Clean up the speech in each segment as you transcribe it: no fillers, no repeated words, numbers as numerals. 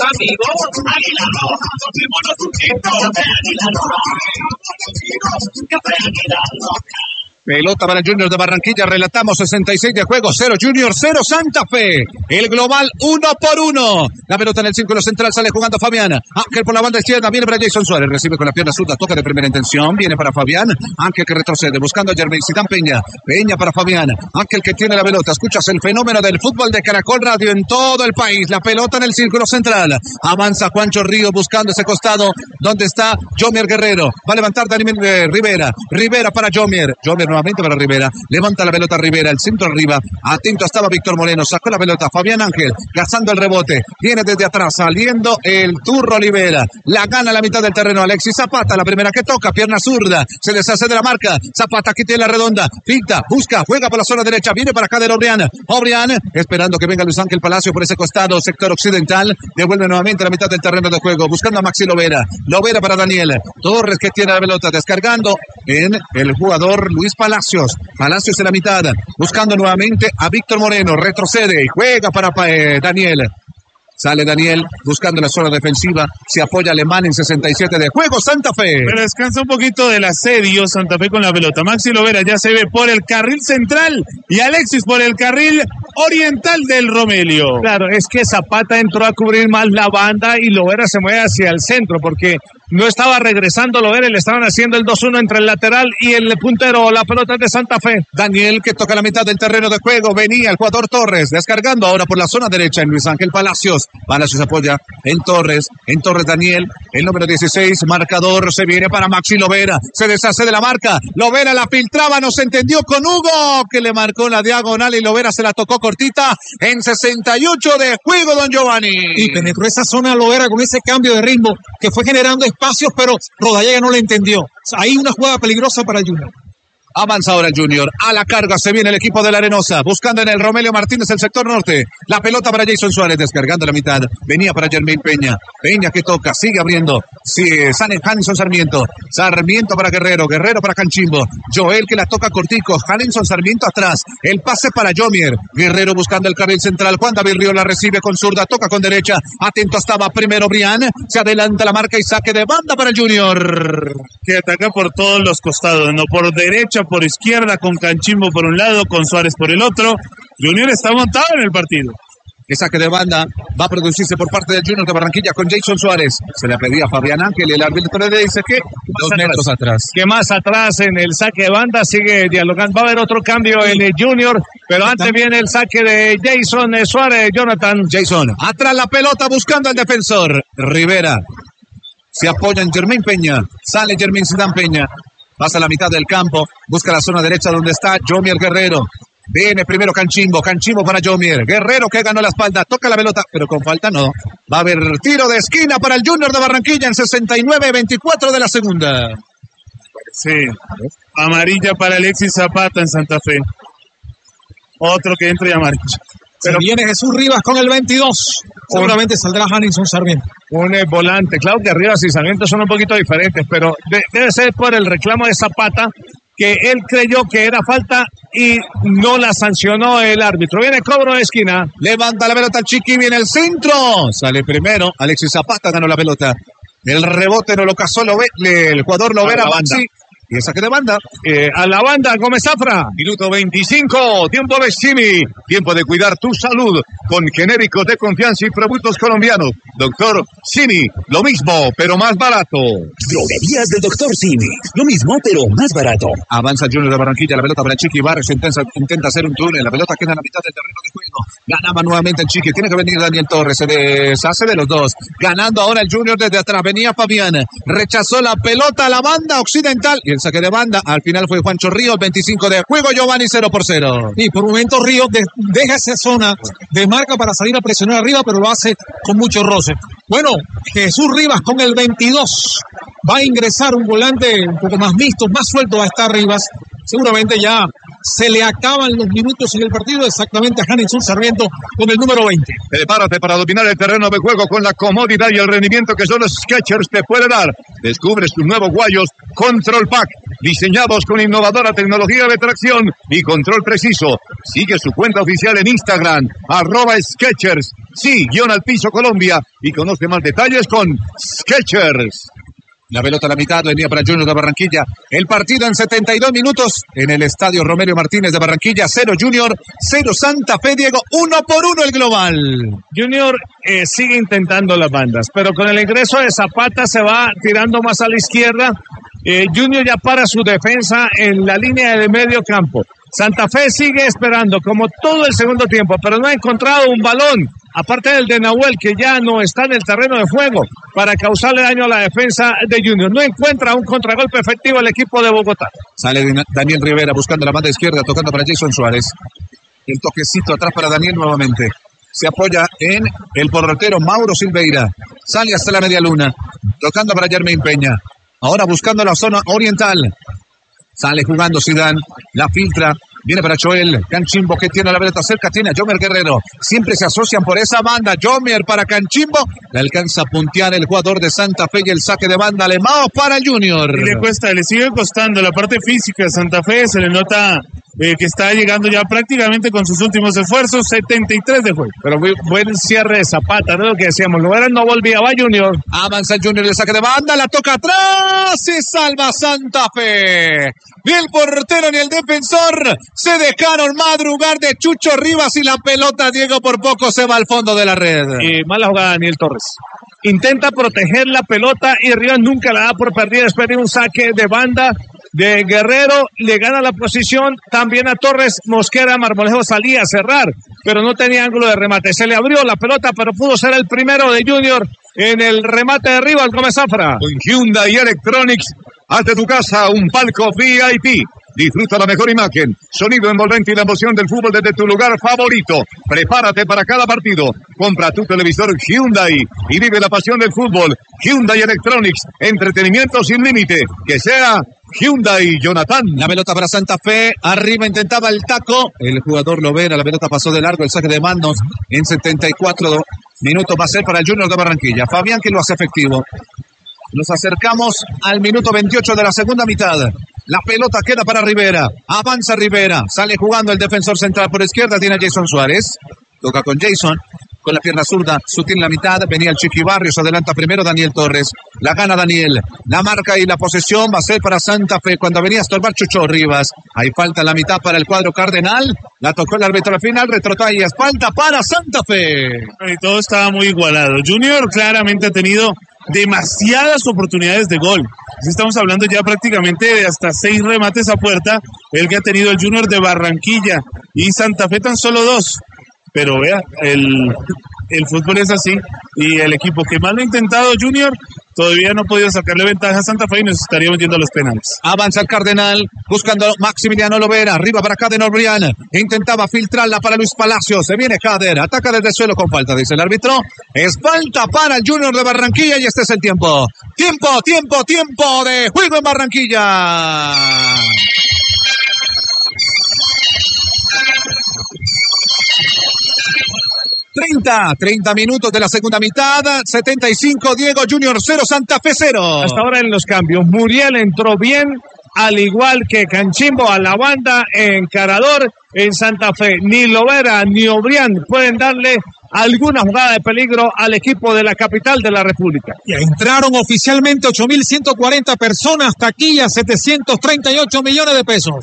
amigos, Águila Roja, tomémonos un tinto de Águila Roja. Café Águila Roja. Pelota para el Junior de Barranquilla, relatamos 66 de juego, 0 Junior, 0 Santa Fe. El global 1-1. La pelota en el círculo central, sale jugando Fabián. Ángel por la banda izquierda, viene para Jason Suárez, recibe con la pierna zurda, toca de primera intención, viene para Fabián. Ángel que retrocede, buscando a Jermaine Zidane Peña. Peña para Fabián. Ángel que tiene la pelota, escuchas el fenómeno del fútbol de Caracol Radio en todo el país. La pelota en el círculo central. Avanza Juancho Ríos buscando ese costado donde está Jomier Guerrero. Va a levantar Daniel Rivera. Rivera para Jomier. Jomier nuevamente para Rivera, levanta la pelota Rivera, el centro arriba, atento estaba Víctor Moreno, sacó la pelota Fabián Ángel, cazando el rebote, viene desde atrás, saliendo el Turro Olivera, la gana a la mitad del terreno Alexis Zapata, la primera que toca, pierna zurda, se deshace de la marca, Zapata aquí tiene la redonda, pinta, busca, juega por la zona derecha, viene para acá de Obrián, esperando que venga Luis Ángel Palacio por ese costado, sector occidental, devuelve nuevamente a la mitad del terreno de juego, buscando a Maxi Lovera para Daniel, Torres que tiene la pelota, descargando en el jugador Luis Palacios en la mitad, buscando nuevamente a Víctor Moreno, retrocede y juega para Daniel. Sale Daniel buscando la zona defensiva, se apoya Alemán en 67 de juego, Santa Fe. Pero descansa un poquito del asedio Santa Fe con la pelota. Maxi Lovera ya se ve por el carril central y Alexis por el carril oriental del Romelio. Claro, es que Zapata entró a cubrir más la banda y Lovera se mueve hacia el centro porque no estaba regresando Lovera y le estaban haciendo el 2-1 entre el lateral y el puntero. La pelota es de Santa Fe. Daniel que toca la mitad del terreno de juego. Venía el jugador Torres descargando ahora por la zona derecha en Luis Ángel Palacios. Palacios apoya en Torres Daniel, el número 16, marcador, se viene para Maxi Lovera, se deshace de la marca, Lovera la filtraba, no se entendió con Hugo, que le marcó la diagonal y Lovera se la tocó cortita en 68 de juego, don Giovanni. Y penetró esa zona Lovera con ese cambio de ritmo que fue generando espacios, pero Rodallega no le entendió. Ahí una jugada peligrosa para el Junior. Avanza ahora el Junior, a la carga se viene el equipo de la Arenosa, buscando en el Romelio Martínez el sector norte, la pelota para Jason Suárez, descargando la mitad, venía para Jermaine Peña que toca, sigue abriendo, sale Hanson Sarmiento para Guerrero para Canchimbo, Joel que la toca cortico, Hanson Sarmiento atrás, el pase para Jomier, Guerrero buscando el carril central, Juan David Río la recibe con zurda, toca con derecha, atento estaba primero Brian, se adelanta la marca y saque de banda para el Junior. Que ataca por todos los costados, no por derecha, por izquierda, con Canchimbo por un lado, con Suárez por el otro. Junior está montado en el partido. El saque de banda va a producirse por parte del Junior de Barranquilla con Jason Suárez. Se le pedía a Fabián Ángel y el árbitro le dice que 2 metros atrás. Que más atrás en el saque de banda sigue dialogando. Va a haber otro cambio en el Junior, pero antes viene el saque de Jason Suárez, Jonathan. Jason, atrás la pelota buscando al defensor. Rivera se apoya en Jermaine Peña. Sale Jermaine Zidane Peña. Pasa a la mitad del campo, busca la zona derecha donde está Jomier Guerrero. Viene primero Canchimbo para Jomier. Guerrero que ganó la espalda, toca la pelota, pero con falta no. Va a haber tiro de esquina para el Junior de Barranquilla en 69-24 de la segunda. Sí, amarilla para Alexis Zapata en Santa Fe. Otro que entra y amarilla. Pero viene Jesús Rivas con el 22. Seguramente saldrá Hanson Sarmiento. Un volante. Claro que Rivas y Sarmiento son un poquito diferentes, pero debe ser por el reclamo de Zapata, que él creyó que era falta y no la sancionó el árbitro. Viene cobro de esquina. Levanta la pelota el Chiqui, viene el centro. Sale primero. Alexis Zapata ganó la pelota. El rebote no lo cazó el jugador Lovera Maxi. Y el saque de banda. A la banda, Gómez Zafra. Minuto 25, tiempo de Simi. Tiempo de cuidar tu salud con genéricos de confianza y productos colombianos. Doctor Simi, lo mismo, pero más barato. Droguerías del Doctor Simi. Lo mismo, pero más barato. Avanza el Junior de Barranquilla, la pelota para Chiqui Barrios, intenta hacer un túnel, la pelota queda en la mitad del terreno de juego. Ganaba nuevamente el Chiqui, tiene que venir Daniel Torres, se deshace de los dos. Ganando ahora el Junior desde atrás, venía Fabián, rechazó la pelota a la banda occidental y el saque de banda, al final fue Juancho Ríos, 25 de juego, Giovanni 0-0. Y por un momento Ríos deja esa zona de marca para salir a presionar arriba, pero lo hace con mucho roce. Bueno, Jesús Rivas con el 22 va a ingresar un volante un poco más mixto, más suelto va a estar Rivas. Seguramente ya se le acaban los minutos en el partido, exactamente a Hanson Sarmiento con el número 20. Prepárate para dominar el terreno de juego con la comodidad y el rendimiento que solo Skechers te puede dar. Descubre sus nuevos guayos Control Pack. diseñados con innovadora tecnología de tracción y control preciso. Sigue su cuenta oficial en Instagram, @Skechers, sí, _al_piso Colombia, y conoce más detalles con Skechers. La pelota a la mitad, venía para Junior de Barranquilla. El partido en 72 minutos en el estadio Romero Martínez de Barranquilla. 0 Junior, 0 Santa Fe, Diego. 1-1 el global. Junior sigue intentando las bandas, pero con el ingreso de Zapata se va tirando más a la izquierda. Junior ya para su defensa en la línea de medio campo. Santa Fe sigue esperando como todo el segundo tiempo, pero no ha encontrado un balón, aparte del de Nahuel, que ya no está en el terreno de juego, para causarle daño a la defensa de Junior. No encuentra un contragolpe efectivo el equipo de Bogotá. Sale Daniel Rivera buscando la banda izquierda, tocando para Jason Suárez. El toquecito atrás para Daniel nuevamente. Se apoya en el portero Mauro Silveira. Sale hasta la media luna, tocando para Jermaine Peña. Ahora buscando la zona oriental. Sale jugando Zidane, la filtra, viene para Joel, Canchimbo que tiene la pelota cerca, tiene a Jomer Guerrero, siempre se asocian por esa banda, Jomer para Canchimbo, le alcanza a puntear el jugador de Santa Fe y el saque de banda alemán para el Junior. Y le sigue costando la parte física de Santa Fe, se le nota que está llegando ya prácticamente con sus últimos esfuerzos, 73 de juego. Pero muy buen cierre de Zapata, no es lo que decíamos, Lovera no volvía, va Junior. Avanza el Junior, el saque de banda, la toca atrás, se salva Santa Fe. Ni el portero ni el defensor se dejaron madrugar de Chucho Rivas y la pelota, Diego, por poco se va al fondo de la red. Mala jugada Daniel Torres. Intenta proteger la pelota y Rivas nunca la da por perdida, espera un saque de banda de Guerrero, le gana la posición también a Torres. Mosquera Marmolejo salía a cerrar, pero no tenía ángulo de remate, se le abrió la pelota, pero pudo ser el primero de Junior en el remate de Rivas Gómez Zafra. Con Hyundai Electronics, haz de tu casa un palco VIP. Disfruta la mejor imagen, sonido envolvente y la emoción del fútbol desde tu lugar favorito. Prepárate para cada partido. Compra tu televisor Hyundai y vive la pasión del fútbol. Hyundai Electronics, entretenimiento sin límite. Que sea Hyundai, Jonathan. La pelota para Santa Fe, arriba intentaba el taco, el jugador Lovera, la pelota pasó de largo, el saque de manos en 74 minutos va a ser para el Junior de Barranquilla. Fabián que lo hace efectivo. Nos acercamos al minuto 28 de la segunda mitad. La pelota queda para Rivera. Avanza Rivera. Sale jugando el defensor central por izquierda. Tiene a Jason Suárez. Toca con Jason. Con la pierna zurda. Sutil en la mitad. Venía el Chiqui Barrios. Adelanta primero Daniel Torres. La gana Daniel. La marca y la posesión va a ser para Santa Fe. Cuando venía a estorbar Chucho Rivas. Hay falta en la mitad para el cuadro cardenal. La tocó el árbitro al final. Retrotrae. Falta para Santa Fe. Y todo estaba muy igualado. Junior claramente ha tenido demasiadas oportunidades de gol. Estamos hablando ya prácticamente de hasta 6 remates a puerta, el que ha tenido el Junior de Barranquilla, y Santa Fe tan solo 2. Pero vea, el fútbol es así, y el equipo que más lo ha intentado, Junior, todavía no ha podido sacarle ventaja a Santa Fe y nos estaría metiendo los penales. Avanza el Cardenal, buscando Maximiliano Lovera, arriba para Caden Orbrián, intentaba filtrarla para Luis Palacio, se viene Cader, ataca desde el suelo con falta, dice el árbitro, es falta para el Junior de Barranquilla y este es el tiempo de juego en Barranquilla. ...30 minutos de la segunda mitad... ...75 Diego, Junior 0, Santa Fe 0... Hasta ahora en los cambios... Muriel entró bien... ...al igual que Canchimbo a la banda... ...encarador en Santa Fe... ...ni Lovera ni Obrián... ...pueden darle alguna jugada de peligro... ...al equipo de la capital de la República... Ya entraron oficialmente 8.140 personas... ...taquilla 738 millones de pesos...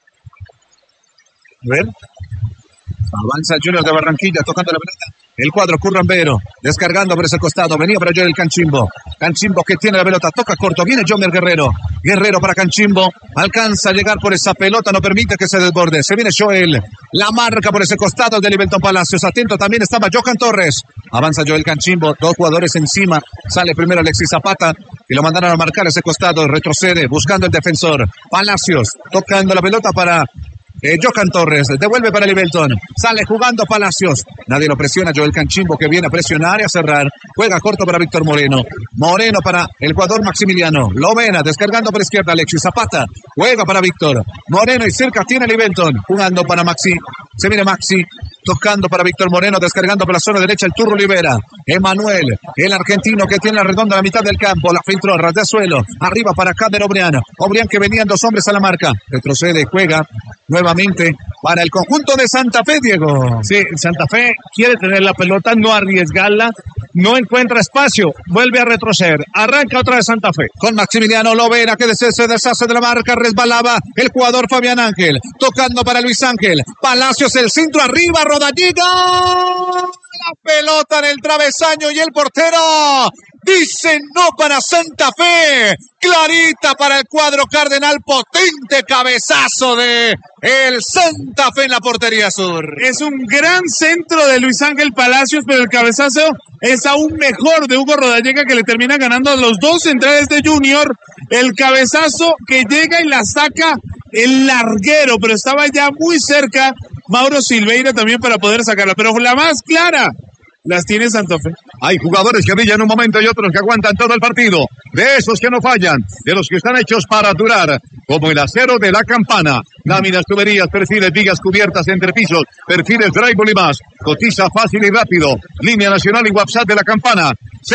A ver... Avanza el Junior de Barranquilla, tocando la pelota. El cuadro Currambero, descargando por ese costado. Venía para Joel Canchimbo. Canchimbo que tiene la pelota, toca corto. Viene Jomer Guerrero. Guerrero para Canchimbo. Alcanza a llegar por esa pelota, no permite que se desborde. Se viene Joel. La marca por ese costado de Livelton Palacios. Atento también estaba Johan Torres. Avanza Joel Canchimbo, 2 jugadores encima. Sale primero Alexis Zapata y lo mandaron a marcar ese costado. Retrocede, buscando el defensor. Palacios, tocando la pelota para... Johan Torres, devuelve para Livelton, sale jugando Palacios, nadie lo presiona, Joel Canchimbo que viene a presionar y a cerrar, juega corto para Víctor Moreno, Moreno para el jugador Maximiliano, Lovera descargando por izquierda, Alexis Zapata, juega para Víctor, Moreno y cerca tiene Livelton, jugando para Maxi, se viene Maxi, Tocando para Víctor Moreno, descargando por la zona derecha el Turro Olivera. Emanuel, el argentino que tiene la redonda a la mitad del campo. La filtró, ras de suelo. Arriba para Kader Obrián. Obrián que venían dos hombres a la marca. Retrocede, juega nuevamente para el conjunto de Santa Fe, Diego. Sí, Santa Fe quiere tener la pelota, no arriesgarla. No encuentra espacio, vuelve a retroceder. Arranca otra vez Santa Fe. Con Maximiliano Lovera que se deshace de la marca. Resbalaba el jugador Fabián Ángel. Tocando para Luis Ángel. Palacios, el centro arriba. Rodallega. La pelota en el travesaño y el portero dice no para Santa Fe. Clarita para el cuadro cardenal. Potente cabezazo de el Santa Fe en la portería sur. Es un gran centro de Luis Ángel Palacios, pero el cabezazo es aún mejor de Hugo Rodallega, que le termina ganando a los dos centrales de Junior. El cabezazo que llega y la saca el larguero, pero estaba ya muy cerca Mauro Silveira también para poder sacarla, pero la más clara las tiene Santa Fe. Hay jugadores que brillan un momento y otros que aguantan todo el partido. De esos que no fallan, de los que están hechos para durar, como el acero de la Campana. Láminas, tuberías, perfiles, vigas, cubiertas, entrepisos, perfiles, drywall y más. Cotiza fácil y rápido. Línea nacional y WhatsApp de la Campana.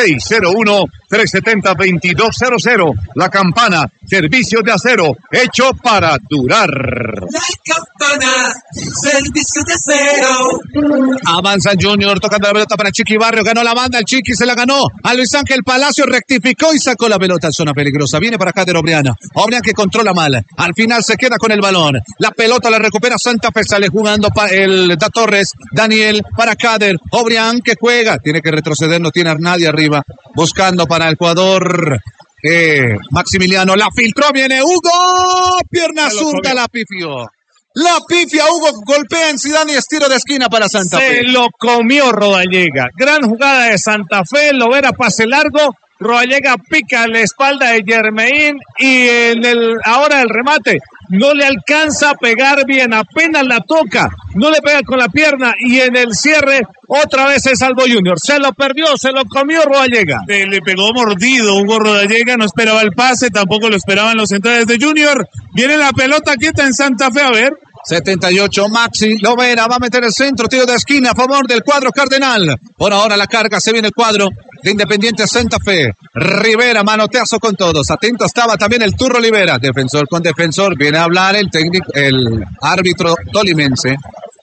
601-370-2200. La Campana, servicio de acero, hecho para durar. La Campana, servicio de acero. Avanza el Junior, tocando la pelota para Chiqui Barrio. Ganó la banda, el Chiqui se la ganó a Luis Ángel Palacio, rectificó y sacó la pelota en zona peligrosa. Viene para Kader Obrián. Obrián que controla mal. Al final se queda con el balón. La pelota la recupera Santa Fe. Sale jugando el Da Torres. Daniel para Kader. Obrián que juega. Tiene que retroceder, no tiene a nadie arriba. Buscando para el jugador Maximiliano. La filtró, viene Hugo. Pierna zurda, la pifió. La pifia, Hugo golpea en Zidane y es tiro de esquina para Santa Fe. Se lo comió Rodallega. Gran jugada de Santa Fe. Lovera pase largo. Rodallega pica la espalda de Germain y ahora el remate no le alcanza a pegar bien, apenas la toca, no le pega con la pierna y en el cierre otra vez se salvó Junior. Se lo perdió, se lo comió Rodallega. Le pegó mordido Hugo Rodallega, no esperaba el pase, tampoco lo esperaban los centrales de Junior. Viene la pelota quieta en Santa Fe, a ver. 78, Maxi Lovera va a meter el centro, tiro de esquina a favor del cuadro cardenal. Por ahora la carga, se viene el cuadro de Independiente Santa Fe. Rivera, manoteazo con todos. Atento estaba también el Turro Olivera. Defensor con defensor, viene a hablar el técnico, el árbitro tolimense.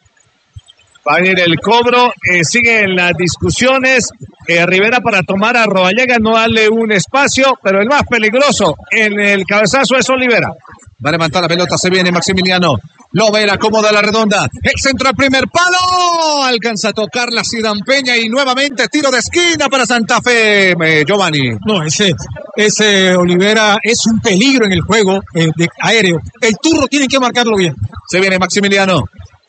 Va a ir el cobro, siguen las discusiones. Rivera para tomar a Rodallega, no darle un espacio, pero el más peligroso en el cabezazo es Olivera. Va a levantar la pelota, se viene Maximiliano Lovera, acomoda la redonda, el centro al primer palo, alcanza a tocar la Zidane Peña y nuevamente tiro de esquina para Santa Fe, Giovanni. No, ese Olivera es un peligro en el juego de aéreo. El Turro tiene que marcarlo bien. Se viene Maximiliano.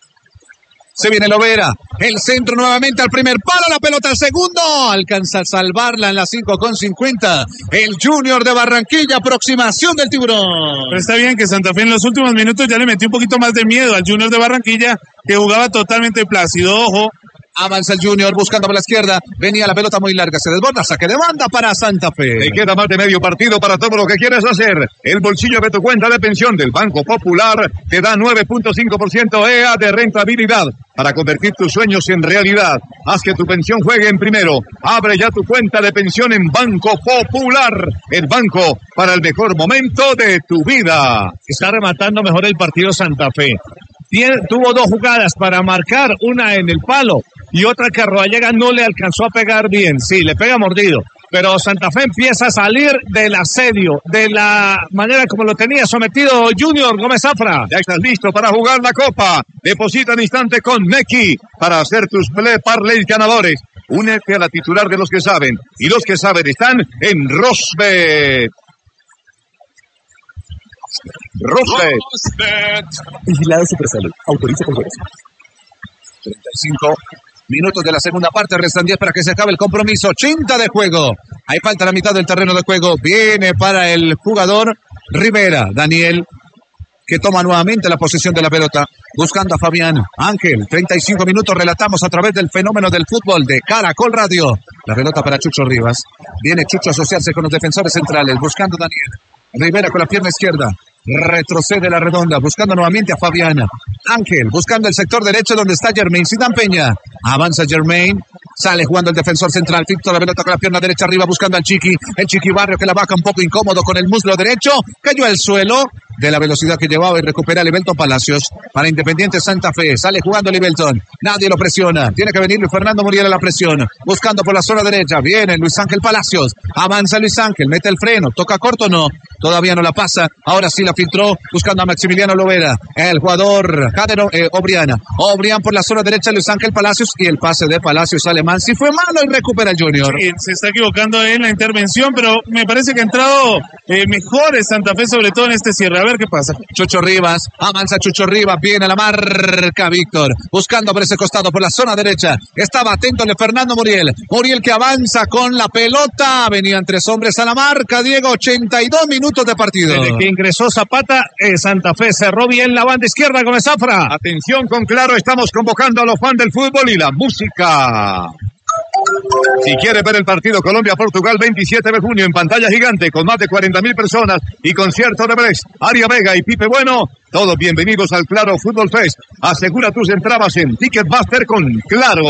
Se viene Lovera, el centro nuevamente al primer palo, la pelota al segundo, alcanza a salvarla en la 5:50, el Junior de Barranquilla, aproximación del tiburón. Pero está bien que Santa Fe en los últimos minutos ya le metió un poquito más de miedo al Junior de Barranquilla, que jugaba totalmente plácido, ojo. Avanza el Junior buscando por la izquierda. Venía la pelota muy larga. Se desborda. Saque de banda para Santa Fe. Te queda más de medio partido para todo lo que quieres hacer. El bolsillo de tu cuenta de pensión del Banco Popular te da 9.5% EA de rentabilidad para convertir tus sueños en realidad. Haz que tu pensión juegue en primero. Abre ya tu cuenta de pensión en Banco Popular. El banco para el mejor momento de tu vida. Está rematando mejor el partido Santa Fe. Tuvo dos jugadas para marcar, una en el palo y otra que a Rodallega no le alcanzó a pegar bien. Sí, le pega mordido, pero Santa Fe empieza a salir del asedio, de la manera como lo tenía sometido Junior Gómez Zafra. Ya estás listo para jugar la Copa. Deposita al instante con Neki para hacer tus parlays ganadores. Únete a la titular de los que saben, y los que saben están en Rosbet. Rosbet. Vigilado Supersalud. Autoriza con goles. 35 minutos de la segunda parte. Restan 10 para que se acabe el compromiso. 80 de juego. Ahí falta la mitad del terreno de juego. Viene para el jugador Rivera. Daniel, que toma nuevamente la posesión de la pelota. Buscando a Fabián Ángel. 35 minutos. Relatamos a través del fenómeno del fútbol de Caracol Radio. La pelota para Chucho Rivas. Viene Chucho a asociarse con los defensores centrales. Buscando a Daniel. Rivera con la pierna izquierda. Retrocede la redonda, buscando nuevamente a Fabián. Ángel, buscando el sector derecho donde está Germain Zidane Peña. Avanza Germain. Sale jugando el defensor central. Filtra la pelota con la pierna derecha arriba buscando al Chiqui. El Chiqui Barrio que la baja un poco incómodo con el muslo derecho. Cayó al suelo de la velocidad que llevaba y recupera Libelton Palacios para Independiente Santa Fe. Sale jugando Libelton. Nadie lo presiona. Tiene que venir Luis Fernando Muriel a la presión. Buscando por la zona derecha. Viene Luis Ángel Palacios. Avanza Luis Ángel. Mete el freno. Toca corto, no. Todavía no la pasa. Ahora sí la filtró. Buscando a Maximiliano Lovera. El jugador Obriana. Obrián por la zona derecha. Luis Ángel Palacios. Y el pase de Palacios alemán. Si fue malo y recupera el Junior. Sí, se está equivocando en la intervención, pero me parece que ha entrado mejor el Santa Fe, sobre todo en este cierre. A ver qué pasa. Chucho Rivas, avanza Chucho Rivas, viene a la marca Víctor, buscando por ese costado, por la zona derecha. Estaba atento Fernando Muriel. Muriel que avanza con la pelota. Venían 3 hombres a la marca, Diego, 82 minutos de partido. Desde que ingresó Zapata, Santa Fe cerró bien la banda izquierda con Zafra. Atención con Claro, estamos convocando a los fans del fútbol y la música. Si quieres ver el partido Colombia-Portugal 27 de junio en pantalla gigante con más de 40.000 personas y concierto de Brex, Aria Vega y Pipe Bueno, todos bienvenidos al Claro Fútbol Fest. Asegura tus entradas en Ticketmaster con Claro.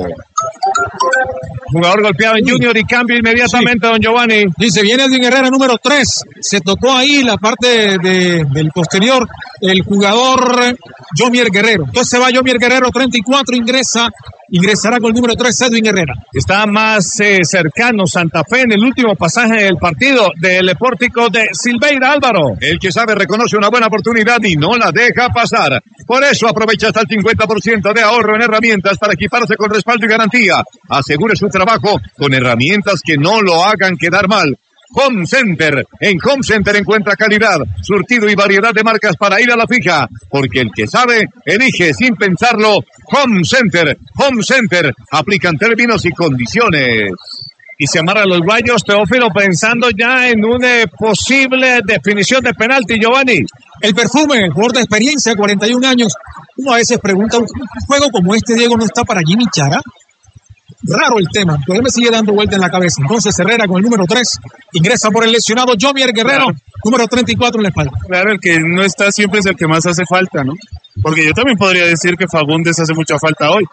Jugador golpeado en Junior y cambio inmediatamente, don Giovanni. Dice, viene Edwin Herrera número 3. Se tocó ahí la parte del posterior el jugador Yomier Guerrero. Entonces se va Yomier Guerrero, 34, ingresará con el número 3 Edwin Herrera. Está más cercano Santa Fe en el último pasaje del partido del pórtico de Silveira, Álvaro. El que sabe reconoce una buena oportunidad y no la deja pasar. Por eso aprovecha hasta el 50% de ahorro en herramientas para equiparse con respaldo y garantía. Asegure su trabajo con herramientas que no lo hagan quedar mal. Home Center. En Home Center encuentra calidad, surtido y variedad de marcas para ir a la fija. Porque el que sabe, elige sin pensarlo. Home Center. Home Center. Aplican términos y condiciones. Y se amarran los guayos, Teófilo, pensando ya en una posible definición de penalti, Giovanni. El perfume, el jugador de experiencia, 41 años. Uno a veces pregunta, ¿un juego como este, Diego, no está para Jimmy Chara? Raro el tema, todavía me sigue dando vuelta en la cabeza. Entonces Herrera con el número 3 ingresa por el lesionado Yomier Guerrero, claro. Número 34 en la espalda. Claro, el que no está siempre es el que más hace falta, ¿no? Porque yo también podría decir que Fagundes hace mucha falta hoy.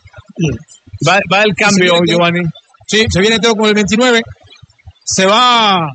Va el cambio, Giovanni. Sí, se viene Teo con el 29. Se va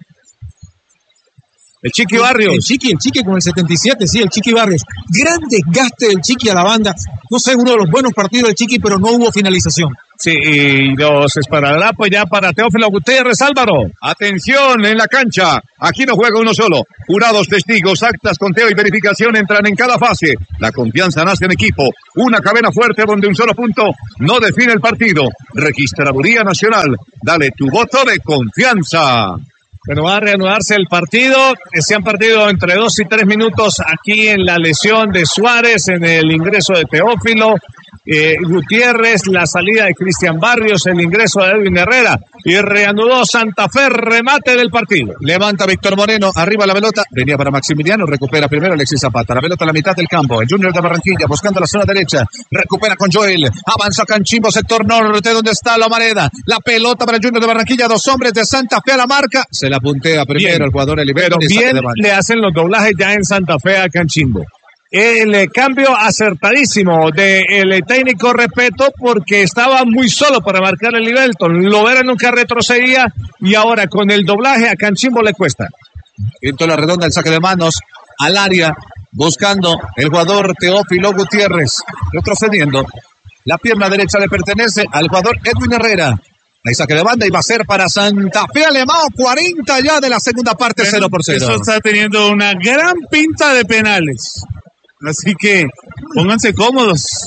el Chiqui Barrios. El Chiqui con el 77, sí, el Chiqui Barrios. Gran desgaste del Chiqui a la banda. No sé, uno de los buenos partidos del Chiqui, pero no hubo finalización. Sí, y los esperará pues ya para Teófilo Gutiérrez, Álvaro. Atención en la cancha. Aquí no juega uno solo. Jurados, testigos, actas, conteo y verificación entran en cada fase. La confianza nace en equipo. Una cadena fuerte donde un solo punto no define el partido. Registraduría Nacional. Dale tu voto de confianza. Bueno, va a reanudarse el partido. Se han partido entre 2 y 3 minutos aquí en la lesión de Suárez, en el ingreso de Teófilo Gutiérrez, la salida de Cristian Barrios, el ingreso de Edwin Herrera. Y reanudó Santa Fe, remate del partido. Levanta Víctor Moreno, arriba la pelota. Venía para Maximiliano, recupera primero Alexis Zapata. La pelota a la mitad del campo. El Junior de Barranquilla buscando la zona derecha. Recupera con Joel. Avanza Canchimbo, sector norte, donde está Lomareda. La pelota para el Junior de Barranquilla. 2 hombres de Santa Fe a la marca. Se la puntea primero bien. El jugador Eliberto. Bien le hacen los doblajes ya en Santa Fe a Canchimbo. El cambio acertadísimo del técnico Repeto, porque estaba muy solo para marcar el Libelton. Lovera nunca retrocedía y ahora con el doblaje a Canchimbo le cuesta. Entonces la redonda, el saque de manos al área, buscando el jugador Teófilo Gutiérrez, retrocediendo. La pierna derecha le pertenece al jugador Edwin Herrera. El saque de banda y va a ser para Santa Fe Alemão, 40 ya de la segunda parte, 0-0. Eso está teniendo una gran pinta de penales. Así que pónganse cómodos.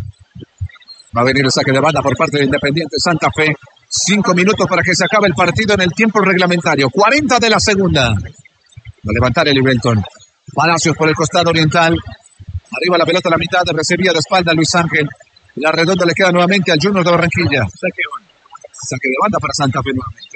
Va a venir el saque de banda por parte de Independiente Santa Fe. 5 minutos para que se acabe el partido en el tiempo reglamentario. 40 de la segunda. Va a levantar el Libelton. Palacios por el costado oriental. Arriba la pelota a la mitad. Recibía de espalda Luis Ángel. La redonda le queda nuevamente al Junior de Barranquilla. Saque de banda para Santa Fe nuevamente.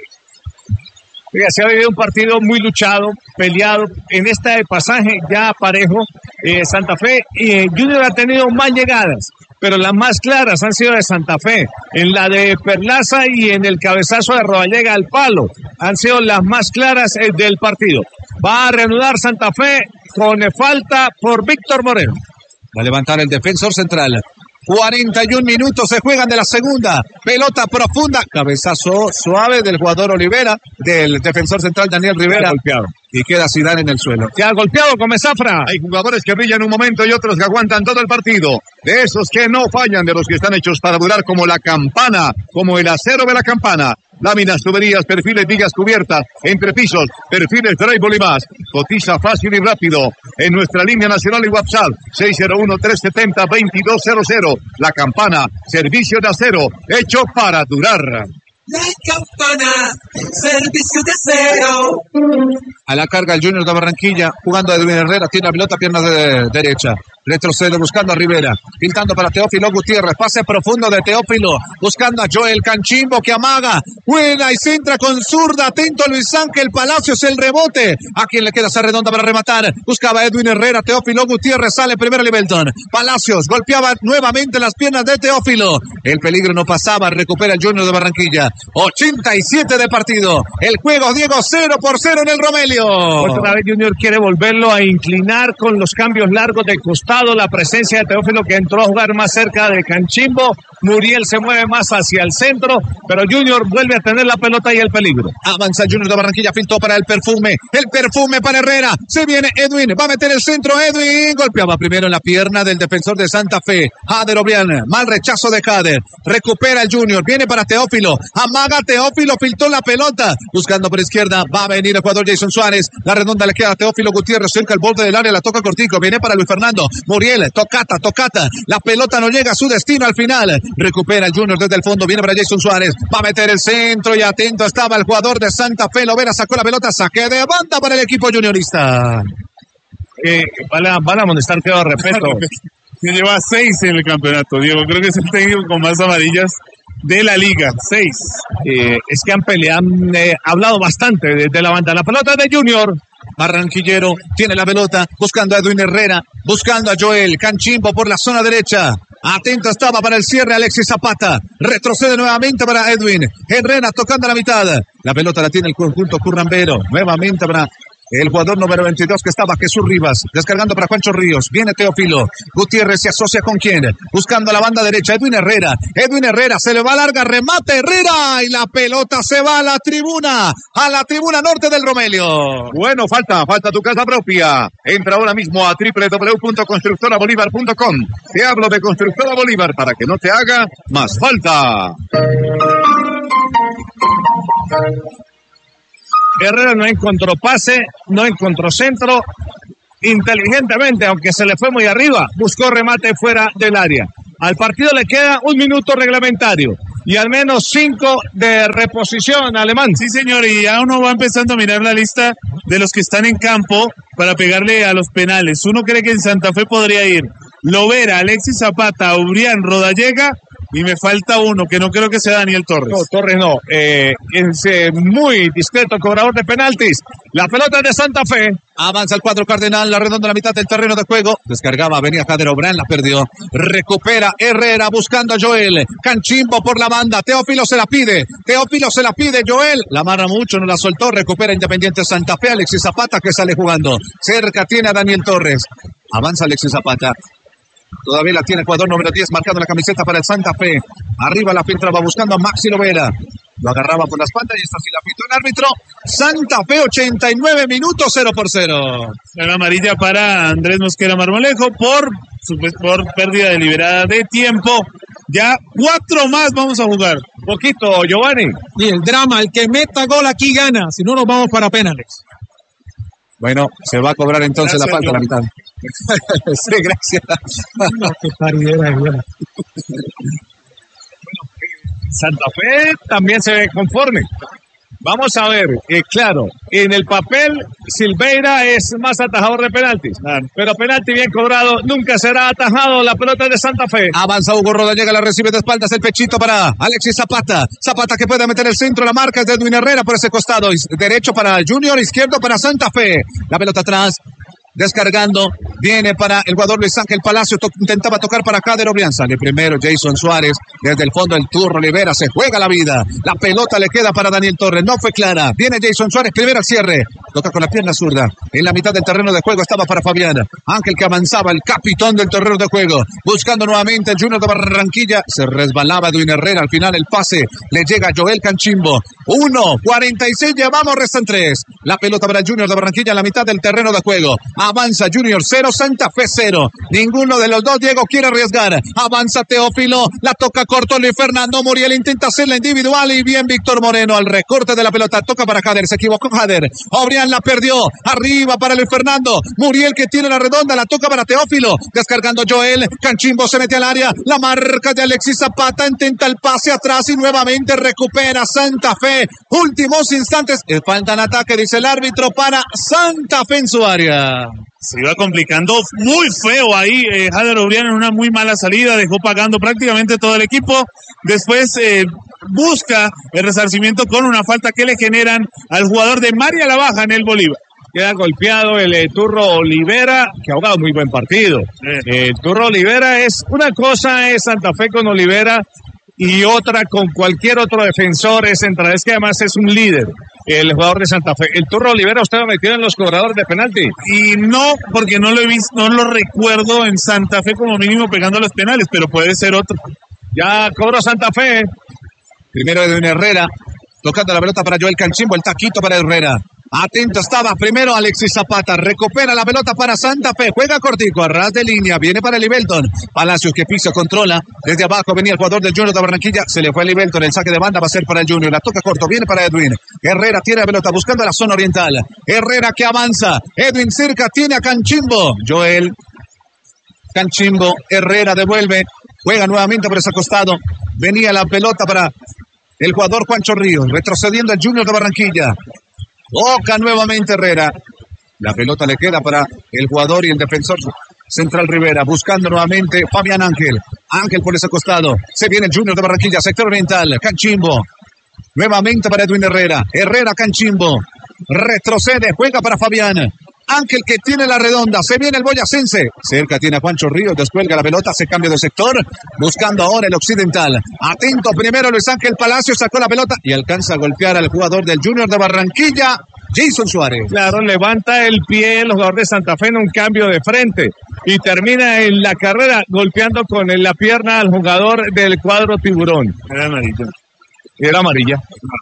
Oiga, se ha vivido un partido muy luchado, peleado. En este pasaje ya parejo, Santa Fe y Junior ha tenido más llegadas, pero las más claras han sido de Santa Fe, en la de Perlaza y en el cabezazo de Rodallega al palo. han sido las más claras del partido. Va a reanudar Santa Fe con falta por Víctor Moreno. Va a levantar el defensor central. 41 minutos se juegan de la segunda. Pelota profunda. Cabezazo suave del jugador Olivera, del defensor central Daniel Rivera. Golpeado. Y queda Zidane en el suelo. Se ha golpeado con Zafra. Hay jugadores que brillan un momento y otros que aguantan todo el partido. De esos que no fallan, de los que están hechos para durar, como la campana, como el acero de la campana. Láminas, tuberías, perfiles, vigas cubiertas, entrepisos, perfiles, drywall y más. Cotiza fácil y rápido en nuestra línea nacional y WhatsApp 601-370-2200. La Campana, servicio de acero, hecho para durar. La Campana, servicio de acero. A la carga el Junior de Barranquilla, jugando a Edwin Herrera, tiene la pelota, pierna de derecha. Retrocede buscando a Rivera, pintando para Teófilo Gutiérrez, pase profundo de Teófilo, buscando a Joel Canchimbo que amaga, buena y centra con zurda, atento Luis Ángel Palacios, el rebote, a quien le queda esa redonda para rematar, buscaba a Edwin Herrera, Teófilo Gutiérrez sale primero Livelton, Palacios golpeaba nuevamente las piernas de Teófilo, el peligro no pasaba, recupera el Junior de Barranquilla, 87 de partido, el juego Diego 0-0 en el Romelio. Otra vez Junior quiere volverlo a inclinar con los cambios largos de costado, la presencia de Teófilo que entró a jugar más cerca de Canchimbo, Muriel se mueve más hacia el centro, pero Junior vuelve a tener la pelota y el peligro. Avanza el Junior de Barranquilla, filtró para el perfume para Herrera, se viene Edwin, va a meter el centro Edwin, golpeaba primero en la pierna del defensor de Santa Fe, Jader Obrián, mal rechazo de Jader, recupera el Junior, viene para Teófilo, amaga Teófilo, filtró la pelota, buscando por izquierda, va a venir el jugador Jason Suárez, la redonda le queda a Teófilo Gutiérrez, cerca el borde del área, la toca cortico, viene para Luis Fernando, Muriel, tocata, la pelota no llega a su destino al final, recupera el Junior desde el fondo, viene para Jason Suárez, va a meter el centro y atento estaba el jugador de Santa Fe, Lovera sacó la pelota, saque de banda para el equipo juniorista. Van a amonestar que de respeto. Se lleva 6 en el campeonato, Diego, creo que es el técnico con más amarillas de la liga, 6. Es que han hablado bastante de la banda, la pelota de Junior. Barranquillero tiene la pelota, buscando a Edwin Herrera, buscando a Joel Canchimbo por la zona derecha. Atento estaba para el cierre Alexis Zapata. Retrocede nuevamente para Edwin Herrera tocando la mitad. La pelota la tiene el conjunto currambero. Nuevamente para el jugador número 22 que estaba Jesús Rivas, descargando para Juancho Ríos, viene Teófilo, Gutiérrez se asocia con quién, buscando la banda derecha, Edwin Herrera, se le va larga, remate Herrera y la pelota se va a la tribuna norte del Romelio. Bueno, falta tu casa propia. Entra ahora mismo a www.constructorabolívar.com. Te hablo de Constructora Bolívar para que no te haga más falta. Herrera no encontró pase, no encontró centro. Inteligentemente, aunque se le fue muy arriba, buscó remate fuera del área. Al partido le queda 1 minuto reglamentario y al menos 5 de reposición, Alemán. Sí, señor, y ya uno va empezando a mirar la lista de los que están en campo para pegarle a los penales. Uno cree que en Santa Fe podría ir Lovera, Alexis Zapata, Ubrián, Rodallega. Y me falta uno, que no creo que sea Daniel Torres. No, Torres no. Es muy discreto cobrador de penaltis. La pelota de Santa Fe. Avanza el cuadro cardenal, la redonda la mitad del terreno de juego. Descargaba, venía Jader Obrán, la perdió. Recupera Herrera buscando a Joel. Canchimbo por la banda. Teófilo se la pide, Joel. La amarra mucho, no la soltó. Recupera Independiente Santa Fe. Alexis Zapata que sale jugando. Cerca tiene a Daniel Torres. Avanza Alexis Zapata. Todavía la tiene el jugador número 10 marcando la camiseta para el Santa Fe. Arriba la filtraba buscando a Maxi Lovera. Lo agarraba por la espalda y esta sí la pitó el árbitro. Santa Fe 89 minutos 0-0. La amarilla para Andrés Mosquera Marmolejo por pérdida deliberada de tiempo. Ya 4 más vamos a jugar. Poquito, Giovanni. Y el drama, el que meta gol aquí gana. Si no, nos vamos para penales. Bueno, se va a cobrar entonces Gracias, la falta a la mitad. Sí, gracias. No, qué paridera, bueno. Santa Fe también se ve conforme. Vamos a ver, claro, en el papel Silveira es más atajador de penaltis, pero penalti bien cobrado nunca será atajado. La pelota de Santa Fe. Avanza Hugo Rodallega, la recibe de espaldas, el pechito para Alexis Zapata. Zapata que puede meter el centro, la marca es de Edwin Herrera por ese costado. Derecho para Junior, izquierdo para Santa Fe. La pelota atrás. descargando, viene para el jugador Luis Ángel Palacio, intentaba tocar para Kader Obrián, sale primero Jason Suárez, desde el fondo el Turro Olivera, se juega la vida, la pelota le queda para Daniel Torres, no fue clara, viene Jason Suárez, primero al cierre, toca con la pierna zurda, en la mitad del terreno de juego estaba para Fabián, Ángel que avanzaba, el capitán del terreno de juego, buscando nuevamente el Junior de Barranquilla, se resbalaba Edwin Herrera, al final el pase, le llega Joel Canchimbo, 1:46, llevamos, restan 3, la pelota para el Junior de Barranquilla en la mitad del terreno de juego, avanza Junior 0, Santa Fe 0. Ninguno de los dos, Diego, quiere arriesgar. Avanza Teófilo, la toca corto Luis Fernando Muriel, intenta hacerla individual y bien Víctor Moreno al recorte de la pelota, toca para Jader, se equivocó Jader. Obrián la perdió, arriba para Luis Fernando. Muriel que tiene la redonda, la toca para Teófilo, descargando Joel. Canchimbo se mete al área, la marca de Alexis Zapata, intenta el pase atrás y nuevamente recupera Santa Fe. Últimos instantes, falta en ataque, dice el árbitro, para Santa Fe en su área. Se iba complicando muy feo ahí, Jader Obrián en una muy mala salida, dejó pagando prácticamente todo el equipo, después busca el resarcimiento con una falta que le generan al jugador de María la Baja en el Bolívar. Queda golpeado el Turro Olivera, que ha jugado muy buen partido. El Turro Olivera una cosa es Santa Fe con Olivera y otra con cualquier otro defensor central, es que además es un líder. El jugador de Santa Fe. El Turro Olivera, ¿usted lo metió en los cobradores de penalti? Y no, porque no lo he visto, no lo recuerdo en Santa Fe como mínimo pegando los penales, pero puede ser otro. Ya cobró Santa Fe. Primero Edwin Herrera, tocando la pelota para Joel Canchimbo, el taquito para Herrera. Atento estaba primero Alexis Zapata, recupera la pelota para Santa Fe, juega cortico, a ras de línea, viene para Livelton, Palacios que pisa, controla, desde abajo venía el jugador del Junior de Barranquilla, se le fue a Livelton, el saque de banda va a ser para el Junior, la toca corto, viene para Edwin, Herrera tiene la pelota buscando la zona oriental, Herrera que avanza, Edwin cerca, tiene a Canchimbo, Joel Canchimbo, Herrera devuelve, juega nuevamente por ese costado, venía la pelota para el jugador Juancho Ríos, retrocediendo el Junior de Barranquilla. Toca nuevamente Herrera. La pelota le queda para el jugador y el defensor central Rivera. Buscando nuevamente Fabián Ángel. Ángel por ese costado. Se viene el Junior de Barranquilla, sector oriental. Canchimbo. Nuevamente para Edwin Herrera. Herrera, Canchimbo. Retrocede, juega para Fabián. Ángel que tiene la redonda, se viene el boyacense, cerca tiene a Juancho Ríos, descuelga la pelota, se cambia de sector, buscando ahora el occidental, atento primero Luis Ángel Palacio, sacó la pelota y alcanza a golpear al jugador del Junior de Barranquilla, Jason Suárez. Claro, levanta el pie el jugador de Santa Fe en un cambio de frente y termina en la carrera golpeando con la pierna al jugador del cuadro Tiburón. Era amarilla. Era amarilla.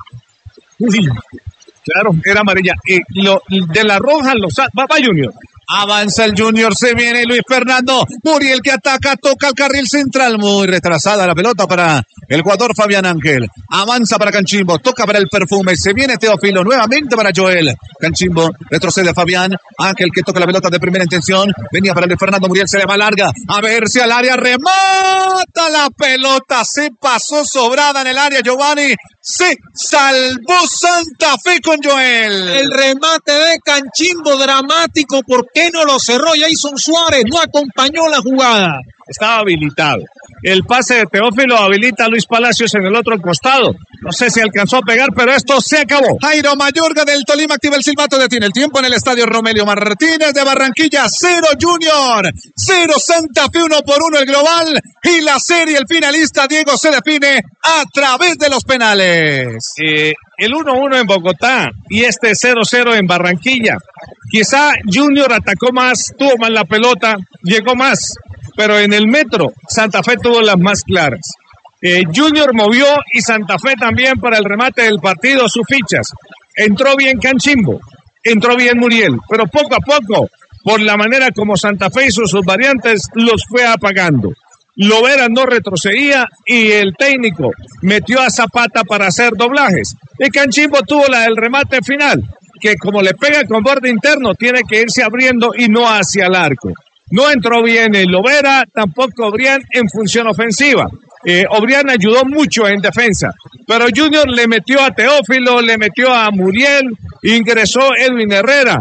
Uy. Claro, era amarilla. De la roja, va Junior. Avanza el Junior, se viene Luis Fernando. Muriel que ataca, toca el carril central. Muy retrasada la pelota para el jugador Fabián Ángel. Avanza para Canchimbo, toca para el Perfume. Se viene Teófilo, nuevamente para Joel. Canchimbo, retrocede Fabián Ángel que toca la pelota de primera intención. Venía para Luis Fernando, Muriel se le va larga. A ver si al área remata la pelota. Se pasó sobrada en el área, Giovanni. Se salvó Santa Fe con Joel. El remate de Canchimbo dramático. ¿Por qué no lo cerró Jason Suárez? No acompañó la jugada. Estaba habilitado. El pase de Teófilo habilita a Luis Palacios en el otro costado. No sé si alcanzó a pegar, pero esto se acabó. Jairo Mayorga del Tolima activa el silbato, detiene el tiempo en el estadio Romelio Martínez de Barranquilla. 0 Junior, 0 Santa Fe, 1-1 el global. Y la serie, el finalista Diego, se define a través de los penales. El 1-1 en Bogotá y este 0-0 en Barranquilla. Quizá Junior atacó más, tuvo más la pelota, llegó más. Pero en el metro, Santa Fe tuvo las más claras. Junior movió y Santa Fe también para el remate del partido sus fichas. Entró bien Canchimbo, entró bien Muriel, pero poco a poco, por la manera como Santa Fe hizo sus variantes, los fue apagando. Lovera no retrocedía y el técnico metió a Zapata para hacer doblajes. Y Canchimbo tuvo la del remate final, que como le pega con borde interno, tiene que irse abriendo y no hacia el arco. No entró bien el Lovera, tampoco Obrián en función ofensiva. Obrián ayudó mucho en defensa, pero Junior le metió a Teófilo, le metió a Muriel, ingresó Edwin Herrera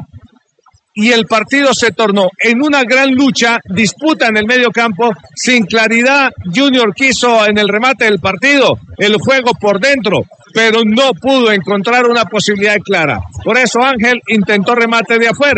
y el partido se tornó en una gran lucha, disputa en el medio campo, sin claridad. Junior quiso en el remate del partido el juego por dentro, pero no pudo encontrar una posibilidad clara. Por eso Ángel intentó remate de afuera.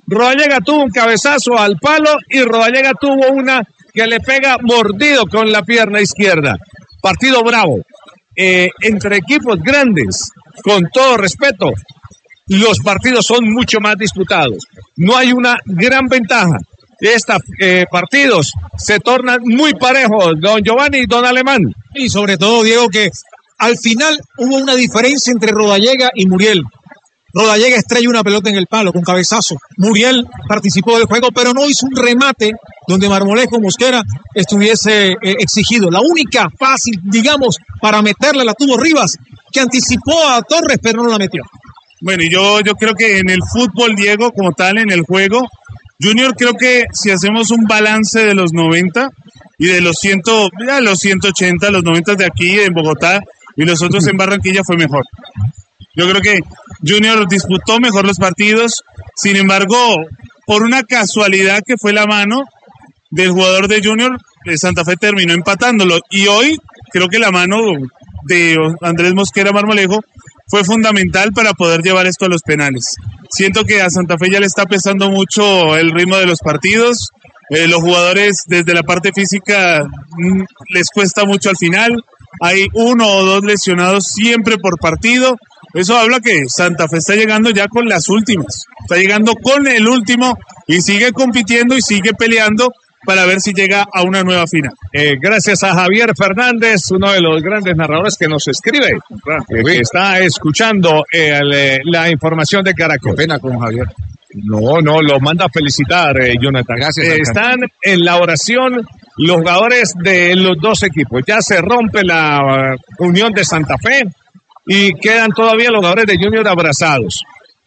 Rodallega tuvo un cabezazo al palo y Rodallega tuvo una que le pega mordido con la pierna izquierda. Partido bravo. Entre equipos grandes, con todo respeto, los partidos son mucho más disputados. No hay una gran ventaja. Estos partidos se tornan muy parejos, don Giovanni y don Alemán. Y sobre todo, Diego, que al final hubo una diferencia entre Rodallega y Muriel. Rodallega estrella una pelota en el palo con cabezazo. Muriel participó del juego, pero no hizo un remate donde Marmolejo Mosquera estuviese exigido. La única fácil, digamos, para meterla la tuvo Rivas, que anticipó a Torres, pero no la metió. Bueno, y yo creo que en el fútbol, Diego, como tal, en el juego, Junior, creo que si hacemos un balance de los 90 y de los 180, los 90 de aquí en Bogotá y los otros en Barranquilla, fue mejor. Yo creo que Junior disputó mejor los partidos, sin embargo, por una casualidad que fue la mano del jugador de Junior, Santa Fe terminó empatándolo. Y hoy creo que la mano de Andrés Mosquera Marmolejo fue fundamental para poder llevar esto a los penales. Siento que a Santa Fe ya le está pesando mucho el ritmo de los partidos. Los jugadores desde la parte física les cuesta mucho al final. Hay 1 o 2 lesionados siempre por partido. Eso habla que Santa Fe está llegando ya con las últimas. Está llegando con el último y sigue compitiendo y sigue peleando para ver si llega a una nueva final. Gracias a Javier Fernández, uno de los grandes narradores que nos escribe, que está escuchando la información de Caracol. Qué pena con Javier. No, lo manda a felicitar, Jonathan. Gracias. Están en la oración los jugadores de los dos equipos. Ya se rompe la unión de Santa Fe y quedan todavía los jugadores de Junior abrazados.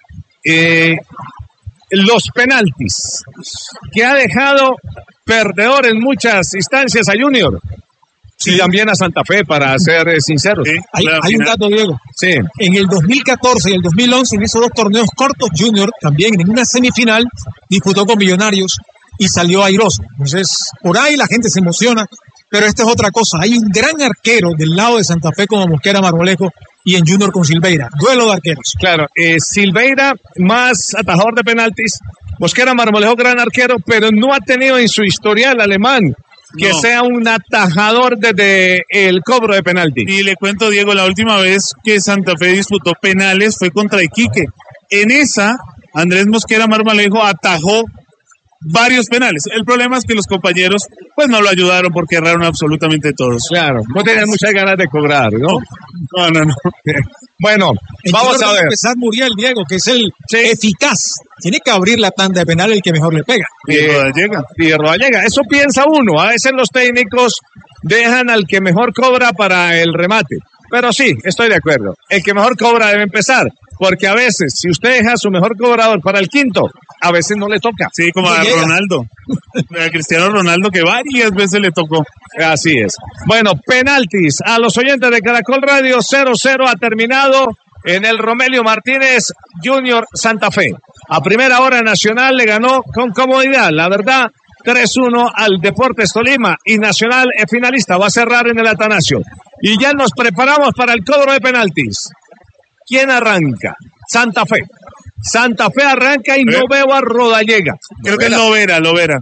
Los penaltis, que ha dejado perdedor en muchas instancias a Junior. Sí, también a Santa Fe, para ser sinceros. Sí, hay un dato, Diego. Sí. En el 2014 y el 2011, en esos 2 torneos cortos, Junior también en una semifinal disputó con Millonarios y salió airoso. Entonces, por ahí la gente se emociona, pero esta es otra cosa. Hay un gran arquero del lado de Santa Fe como Mosquera Marmolejo y en Junior con Silveira. Duelo de arqueros. Claro, Silveira más atajador de penaltis. Mosquera Marmolejo gran arquero, pero no ha tenido en su historial alemán que sea un atajador desde el cobro de penalti. Y le cuento, Diego, la última vez que Santa Fe disputó penales fue contra Iquique. En esa, Andrés Mosquera Marmolejo atajó varios penales. El problema es que los compañeros pues no lo ayudaron porque erraron absolutamente todos. Claro, no tenían muchas ganas de cobrar, ¿no? No. Bueno, vamos a ver. Empezar Muriel, Diego, que es el eficaz. Tiene que abrir la tanda de penal el que mejor le pega. Y Rodallega. Eso piensa uno. A veces los técnicos dejan al que mejor cobra para el remate. Pero sí, estoy de acuerdo. El que mejor cobra debe empezar. Porque a veces, si usted deja a su mejor cobrador para el quinto, a veces no le toca. Sí, como a Ronaldo. A Cristiano Ronaldo, que varias veces le tocó. Así es. Bueno, penaltis. A los oyentes de Caracol Radio, 0-0 ha terminado en el Romelio Martínez Junior Santa Fe. A primera hora Nacional le ganó con comodidad. La verdad, 3-1 al Deportes Tolima. Y Nacional es finalista. Va a cerrar en el Atanasio. Y ya nos preparamos para el cobro de penaltis. ¿Quién arranca? Santa Fe. Santa Fe arranca y no veo a Rodallega. Creo que es Lovera.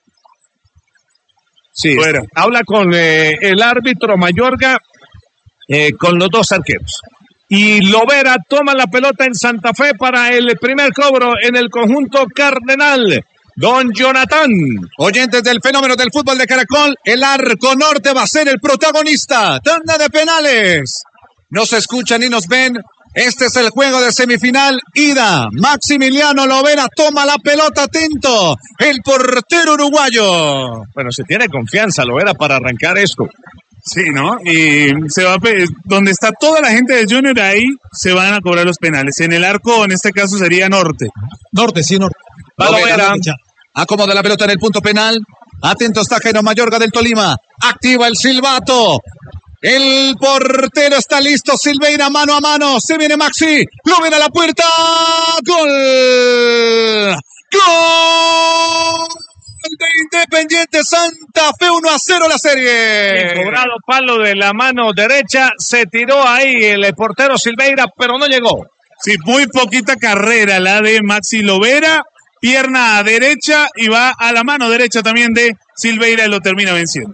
Sí, habla con el árbitro Mayorga, con los dos arqueros. Y Lovera toma la pelota en Santa Fe para el primer cobro en el conjunto cardenal. Don Jonathan. Oyentes del fenómeno del fútbol de Caracol, el Arco Norte va a ser el protagonista. Tanda de penales. Nos escuchan y nos ven. Este es el juego de semifinal, ida. Maximiliano Lovera toma la pelota, atento. El portero uruguayo. Bueno, se tiene confianza Lovera para arrancar esto. Sí, ¿no? Y se va donde está toda la gente de Junior, ahí se van a cobrar los penales. En el arco, en este caso, sería Norte. Norte. Va Lovera. Acomoda la pelota en el punto penal. Atento está Jairo Mayorga del Tolima. Activa el silbato. El portero está listo, Silveira mano a mano, se viene Maxi, lo viene a la puerta, ¡gol! ¡Gol! De Independiente Santa Fe, 1-0 la serie. El cobrado palo de la mano derecha, se tiró ahí el portero Silveira, pero no llegó. Sí, muy poquita carrera la de Maxi Lovera pierna derecha y va a la mano derecha también de Silveira y lo termina venciendo.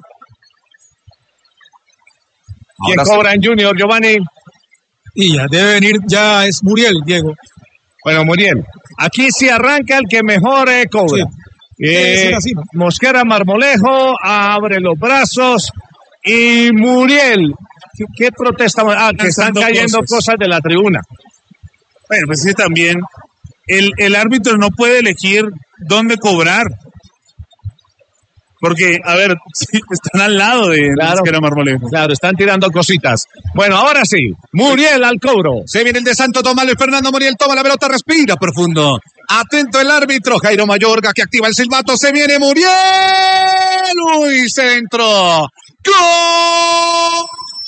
¿Quién cobra en Junior, Giovanni? Y ya debe venir, ya es Muriel, Diego. Bueno, Muriel, aquí sí arranca el que mejor cobra. Sí. Debe ser así, ¿no? Mosquera Marmolejo abre los brazos y Muriel, ¿qué protesta? Que están cayendo cosas de la tribuna. Bueno, pues sí, también el árbitro no puede elegir dónde cobrar. Porque, a ver, sí, están al lado de Mosquera Marmolejo. Claro, están tirando cositas. Bueno, ahora sí, Muriel al cobro. Se viene el de Santo Tomás, Luis Fernando Muriel toma la pelota, respira profundo. Atento el árbitro, Jairo Mayorga, que activa el silbato. Se viene Muriel. Uy, centro. ¡Gol!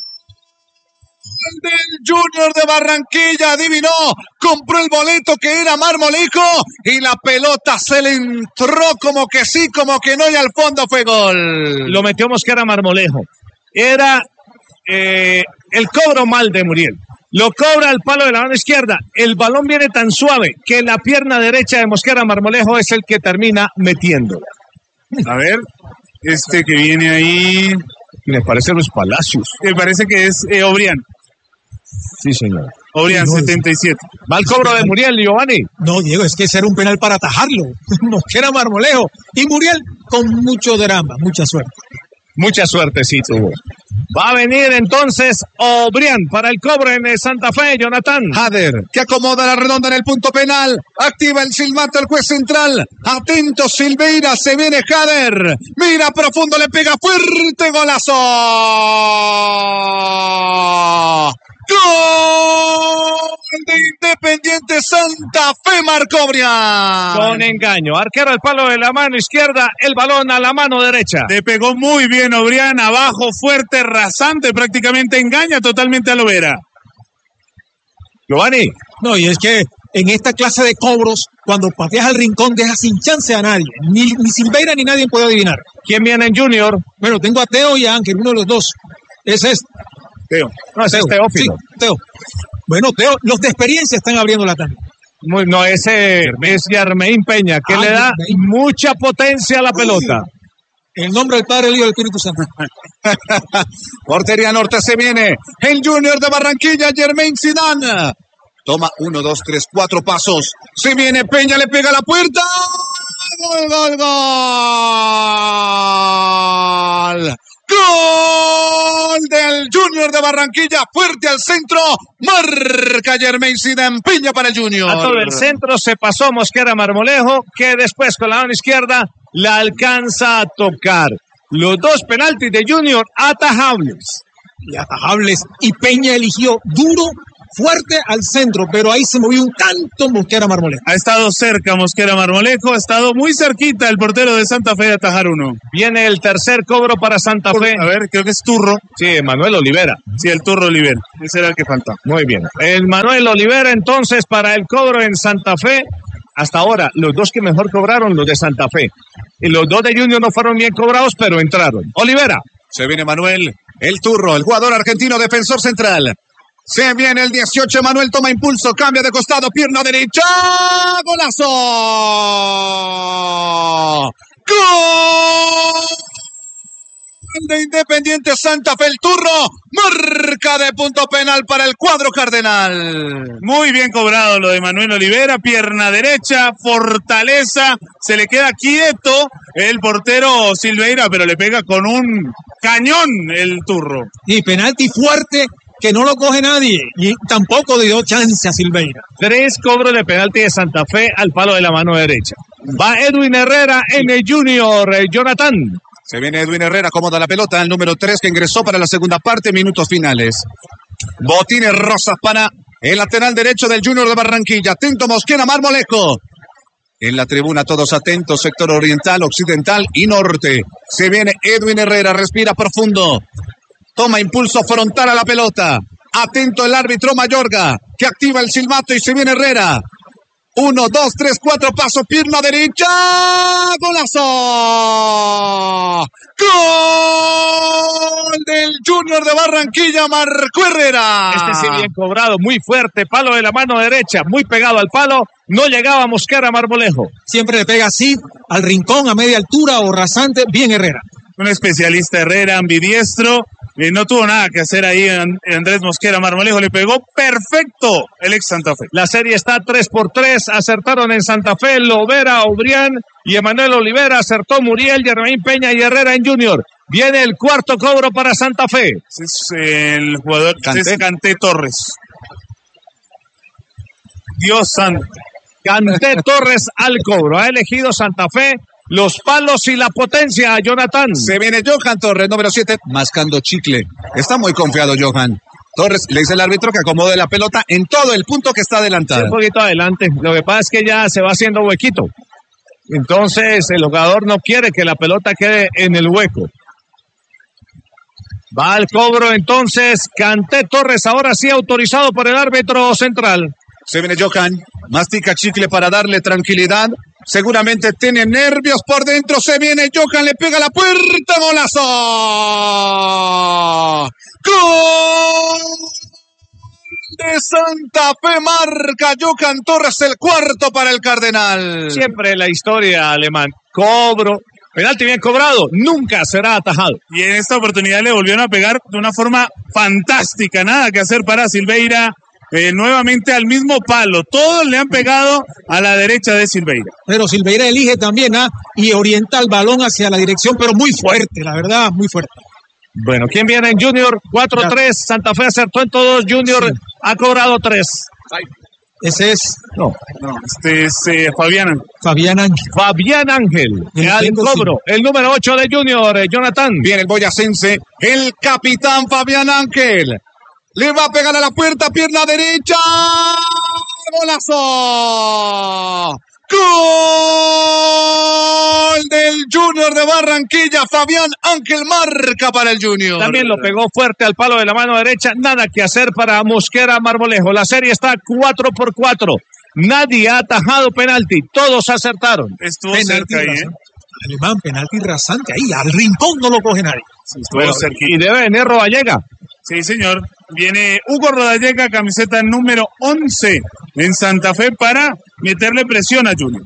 Del Junior de Barranquilla, adivinó, compró el boleto que era Marmolejo y la pelota se le entró como que sí, como que no, y al fondo fue gol. Lo metió Mosquera Marmolejo. Era el cobro mal de Muriel. Lo cobra al palo de la mano izquierda. El balón viene tan suave que la pierna derecha de Mosquera Marmolejo es el que termina metiendo. A ver, este que viene ahí. Me parece Luis Palacios. Me parece que es Obrián. Sí, señor. Obrián, 77. Va el cobro de Muriel, Giovanni. No, Diego, es que ese era un penal para atajarlo. Mosquera Marmolejo. Y Muriel con mucho drama, mucha suerte. Mucha suerte sí tuvo. Va a venir entonces Obrián para el cobro en Santa Fe, Jonathan. Hader, que acomoda la redonda en el punto penal. Activa el silbato el juez central. Atento Silveira, se viene Hader. Mira profundo, le pega fuerte, golazo. ¡Gol de Independiente Santa Fe, Marco Obrián! Con engaño. Arquero al palo de la mano izquierda, el balón a la mano derecha. Le pegó muy bien Obrián, abajo, fuerte, rasante, prácticamente engaña totalmente a Lovera. Giovanni. No, y es que en esta clase de cobros, cuando pateas al rincón, dejas sin chance a nadie. Ni Silveira ni nadie puede adivinar. ¿Quién viene en Junior? Bueno, tengo a Teo y a Ángel, uno de los dos. Ese es Teo. No, ese es Teófilo. Sí, Teo. Bueno, Teo, los de experiencia están abriendo la tanda. No, ese es Yarmeín Peña, que le da mucha potencia a la pelota. En nombre del Padre, el Hijo y del Espíritu Santo. Portería norte se viene. El Junior de Barranquilla, Jermaine Zidane. Toma 1, 2, 3, 4 pasos. Se viene Peña, le pega a la puerta. ¡Gol, gol, gol! ¡Gol del Junior de Barranquilla! Fuerte al centro. Marca Jermaine Zidane. Peña para el Junior. A todo el centro se pasó Mosquera Marmolejo, que después con la mano izquierda la alcanza a tocar. Los dos penaltis de Junior atajables. Y atajables. Y Peña eligió duro, fuerte al centro, pero ahí se movió un tanto Mosquera Marmolejo. Ha estado cerca Mosquera Marmolejo, ha estado muy cerquita el portero de Santa Fe de atajar uno. Viene el tercer cobro para Santa Fe. A ver, creo que es Turro. Sí, Manuel Olivera. Sí, el Turro Olivera. Ese era el que falta. Muy bien. El Manuel Olivera entonces para el cobro en Santa Fe. Hasta ahora, los dos que mejor cobraron, los de Santa Fe. Y los dos de Junior no fueron bien cobrados, pero entraron. Olivera. Se viene Manuel, el Turro, el jugador argentino, defensor central. Se viene el 18, Manuel toma impulso, cambia de costado, pierna derecha, ¡golazo! ¡Gol de Independiente Santa Fe, el Turro! Marca de punto penal para el cuadro cardenal. Muy bien cobrado lo de Manuel Olivera, pierna derecha, fortaleza, se le queda quieto el portero Silveira, pero le pega con un cañón el Turro. Y penalti fuerte que no lo coge nadie y tampoco le dio chance a Silveira. 3 cobros de penalti de Santa Fe al palo de la mano derecha. Va Edwin Herrera en el Junior, Jonathan. Se viene Edwin Herrera, acomoda la pelota, el número 3 que ingresó para la segunda parte, minutos finales. Botines rosas para el lateral derecho del Junior de Barranquilla. Atento Mosquera Marmolejo. En la tribuna todos atentos, sector oriental, occidental y norte. Se viene Edwin Herrera, respira profundo. Toma impulso frontal a la pelota. Atento el árbitro Mayorga, que activa el silbato y se viene Herrera. 1, 2, 3, 4 pasos, pierna derecha, ¡golazo! ¡Gol del Junior de Barranquilla! Marcó Herrera. Este sí bien cobrado, muy fuerte, palo de la mano derecha, muy pegado al palo, no llegaba Mosquera Marmolejo. Siempre le pega así, al rincón, a media altura o rasante, bien Herrera. Un especialista Herrera, ambidiestro. No tuvo nada que hacer ahí Andrés Mosquera Marmolejo, le pegó perfecto el ex Santa Fe. La serie está 3-3, acertaron en Santa Fe, Lovera, Obrián y Emanuel Olivera, acertó Muriel, Germain Peña y Herrera en Junior. Viene el cuarto cobro para Santa Fe. Ese es el jugador Canté Torres. Dios santo. Canté Torres al cobro, ha elegido Santa Fe los palos y la potencia, Jonathan. Se viene Johan Torres, número 7, mascando chicle. Está muy confiado Johan Torres. Le dice el árbitro que acomode la pelota en todo el punto que está adelantado. Un poquito adelante. Lo que pasa es que ya se va haciendo huequito. Entonces el jugador no quiere que la pelota quede en el hueco. Va al cobro entonces Canté Torres, ahora sí autorizado por el árbitro central. Se viene Johan, mastica chicle para darle tranquilidad. Seguramente tiene nervios por dentro. Se viene Johan, le pega a la puerta. ¡Golazo! ¡Gol de Santa Fe! Marca Johan Torres, el cuarto para el Cardenal. Siempre la historia, Alemán. Cobro. Penalti bien cobrado. Nunca será atajado. Y en esta oportunidad le volvieron a pegar de una forma fantástica. Nada que hacer para Silveira. Nuevamente al mismo palo. Todos le han pegado a la derecha de Silveira. Pero Silveira elige también y orienta el balón hacia la dirección, pero muy fuerte, la verdad, muy fuerte. Bueno, ¿quién viene en Junior? 4-3. Santa Fe acertó en todos. Junior ha cobrado 3. Ese es... No, este es Fabián Ángel. Fabián Ángel. Al cobro. El número 8 de Junior, Jonathan. Viene el boyacense, el capitán Fabián Ángel. Le va a pegar a la puerta, pierna derecha. ¡Golazo! ¡Gol del Junior de Barranquilla! Fabián Ángel marca para el Junior. También lo pegó fuerte al palo de la mano derecha. Nada que hacer para Mosquera Marmolejo. La serie está 4-4. Nadie ha atajado penalti. Todos acertaron. Estuvo cerca ahí, Alemán, penalti rasante ahí. Al rincón no lo coge nadie. Sí, estuvo cerquita. Y debe venir Rodallega. Sí, señor. Viene Hugo Rodallega, camiseta número 11 en Santa Fe para meterle presión a Junior.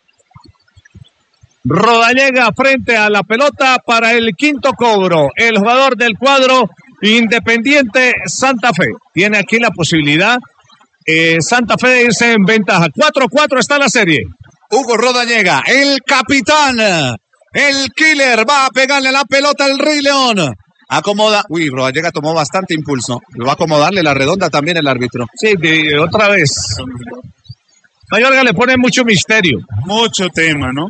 Rodallega frente a la pelota para el quinto cobro. El jugador del cuadro Independiente Santa Fe. Tiene aquí la posibilidad Santa Fe de irse en ventaja. 4-4 está la serie. Hugo Rodallega, el capitán, el killer, va a pegarle la pelota al Rey León. Acomoda. Uy, Rodallega tomó bastante impulso. Va a acomodarle la redonda también el árbitro. Sí, otra vez. Mayorga le pone mucho misterio. Mucho tema, ¿no?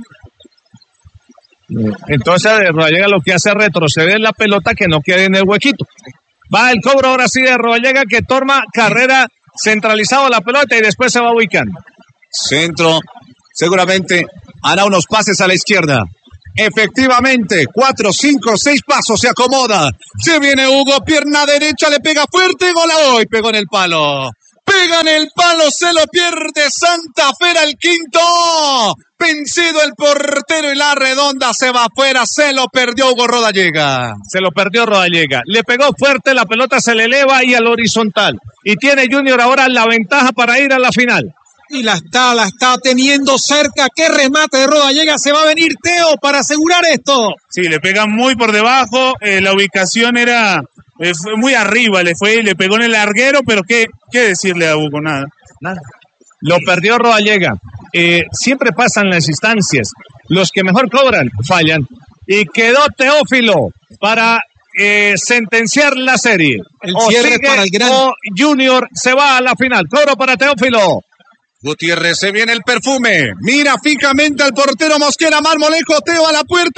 Entonces Rodallega lo que hace es retroceder la pelota que no quede en el huequito. Va el cobro ahora sí de Rodallega que toma carrera centralizado la pelota y después se va ubicando. Centro. Seguramente hará unos pases a la izquierda. Efectivamente, 4, 5, 6 pasos, se acomoda. Se viene Hugo, pierna derecha, le pega fuerte, gol hoy, pegó en el palo. Pega en el palo, se lo pierde Santa Fe, era el quinto. Vencido el portero y la redonda se va afuera, se lo perdió Hugo Rodallega. Se lo perdió Rodallega. Le pegó fuerte, la pelota se le eleva y al horizontal. Y tiene Junior ahora la ventaja para ir a la final. Y la está teniendo cerca. ¡Qué remate de Rodallega! Se va a venir Teo para asegurar esto. Sí, le pega muy por debajo. La ubicación era fue muy arriba. Le pegó en el larguero, pero ¿qué decirle a Hugo? Nada. Lo perdió Rodallega. Siempre pasan las instancias. Los que mejor cobran, fallan. Y quedó Teófilo para sentenciar la serie. El cierre para el gran. O Junior se va a la final. Cobro para Teófilo. Gutiérrez, se viene el perfume. Mira fijamente al portero Mosquera Marmolejo. Teo a la puerta.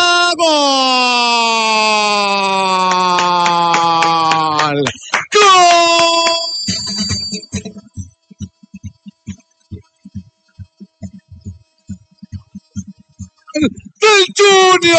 ¡Gol! ¡Gol! ¡Del Junior!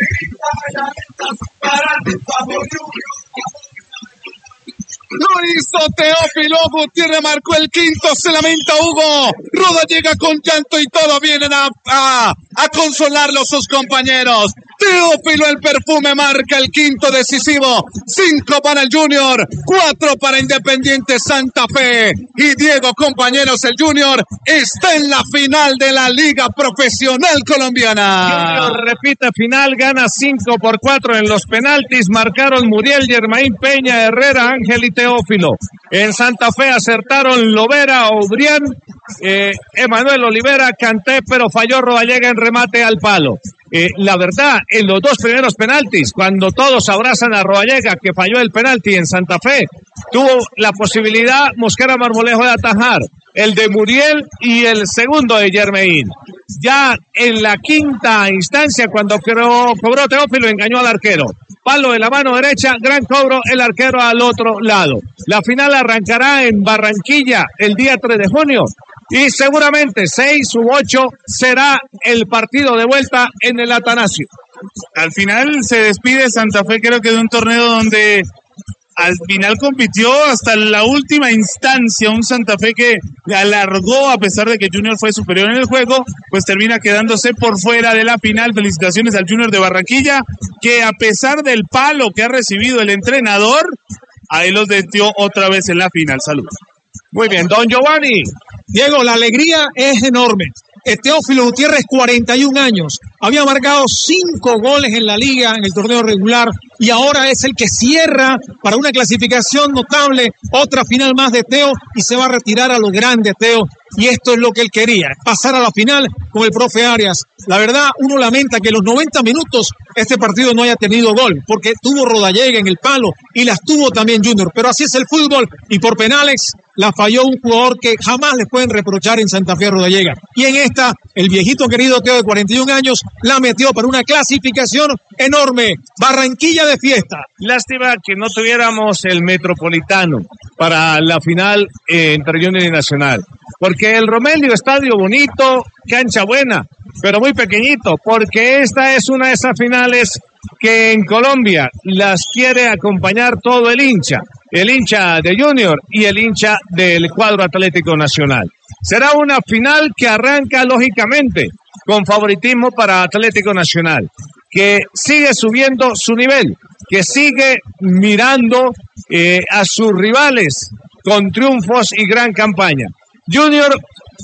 Lo hizo hizo Teófilo Gutiérrez, marcó el quinto, se lamenta Hugo. Rodallega con llanto y todo vienen a consolarlo sus compañeros. Teófilo el perfume marca el quinto decisivo. 5 para el Junior, 4 para Independiente Santa Fe. Y Diego, compañeros, el Junior está en la final de la Liga Profesional Colombiana. Junior repite final, gana 5-4 en los penaltis. Marcaron Muriel, Germain Peña, Herrera, Ángel y Teófilo. En Santa Fe acertaron Lovera, Obrián, Emanuel Olivera, Canté, pero falló Rodallega en remate al palo. La verdad, en los dos primeros penaltis, cuando todos abrazan a Rodallega, que falló el penalti en Santa Fe, tuvo la posibilidad Mosquera Marmolejo de atajar. El de Muriel y el segundo de Germain. Ya en la quinta instancia, cuando cobró Teófilo, engañó al arquero. Palo de la mano derecha, gran cobro, el arquero al otro lado. La final arrancará en Barranquilla el día 3 de junio. Y seguramente 6 u 8 será el partido de vuelta en el Atanasio. Al final se despide Santa Fe, creo que de un torneo donde al final compitió hasta la última instancia. Un Santa Fe que alargó, a pesar de que Junior fue superior en el juego, pues termina quedándose por fuera de la final. Felicitaciones al Junior de Barranquilla, que a pesar del palo que ha recibido el entrenador, ahí los metió otra vez en la final. Saludos. Muy bien, don Giovanni. Diego, la alegría es enorme. Teófilo Gutiérrez, 41 años, había marcado 5 goles en la liga en el torneo regular y ahora es el que cierra para una clasificación notable, otra final más de Teo y se va a retirar a lo grande Teo, y esto es lo que él quería, pasar a la final con el profe Arias. La verdad, uno lamenta que en los 90 minutos este partido no haya tenido gol, porque tuvo Rodallega en el palo y las tuvo también Junior, pero así es el fútbol y por penales la falló un jugador que jamás le pueden reprochar en Santa Fe a Rodallega. Y en esta, el viejito querido Teo de 41 años la metió para una clasificación enorme. Barranquilla de fiesta. Lástima que no tuviéramos el Metropolitano para la final entre Junior y Nacional. Porque el Romelio, estadio bonito, cancha buena, pero muy pequeñito. Porque esta es una de esas finales que en Colombia las quiere acompañar todo el hincha de Junior y el hincha del cuadro Atlético Nacional. Será una final que arranca lógicamente con favoritismo para Atlético Nacional, que sigue subiendo su nivel, que sigue mirando a sus rivales con triunfos y gran campaña. Junior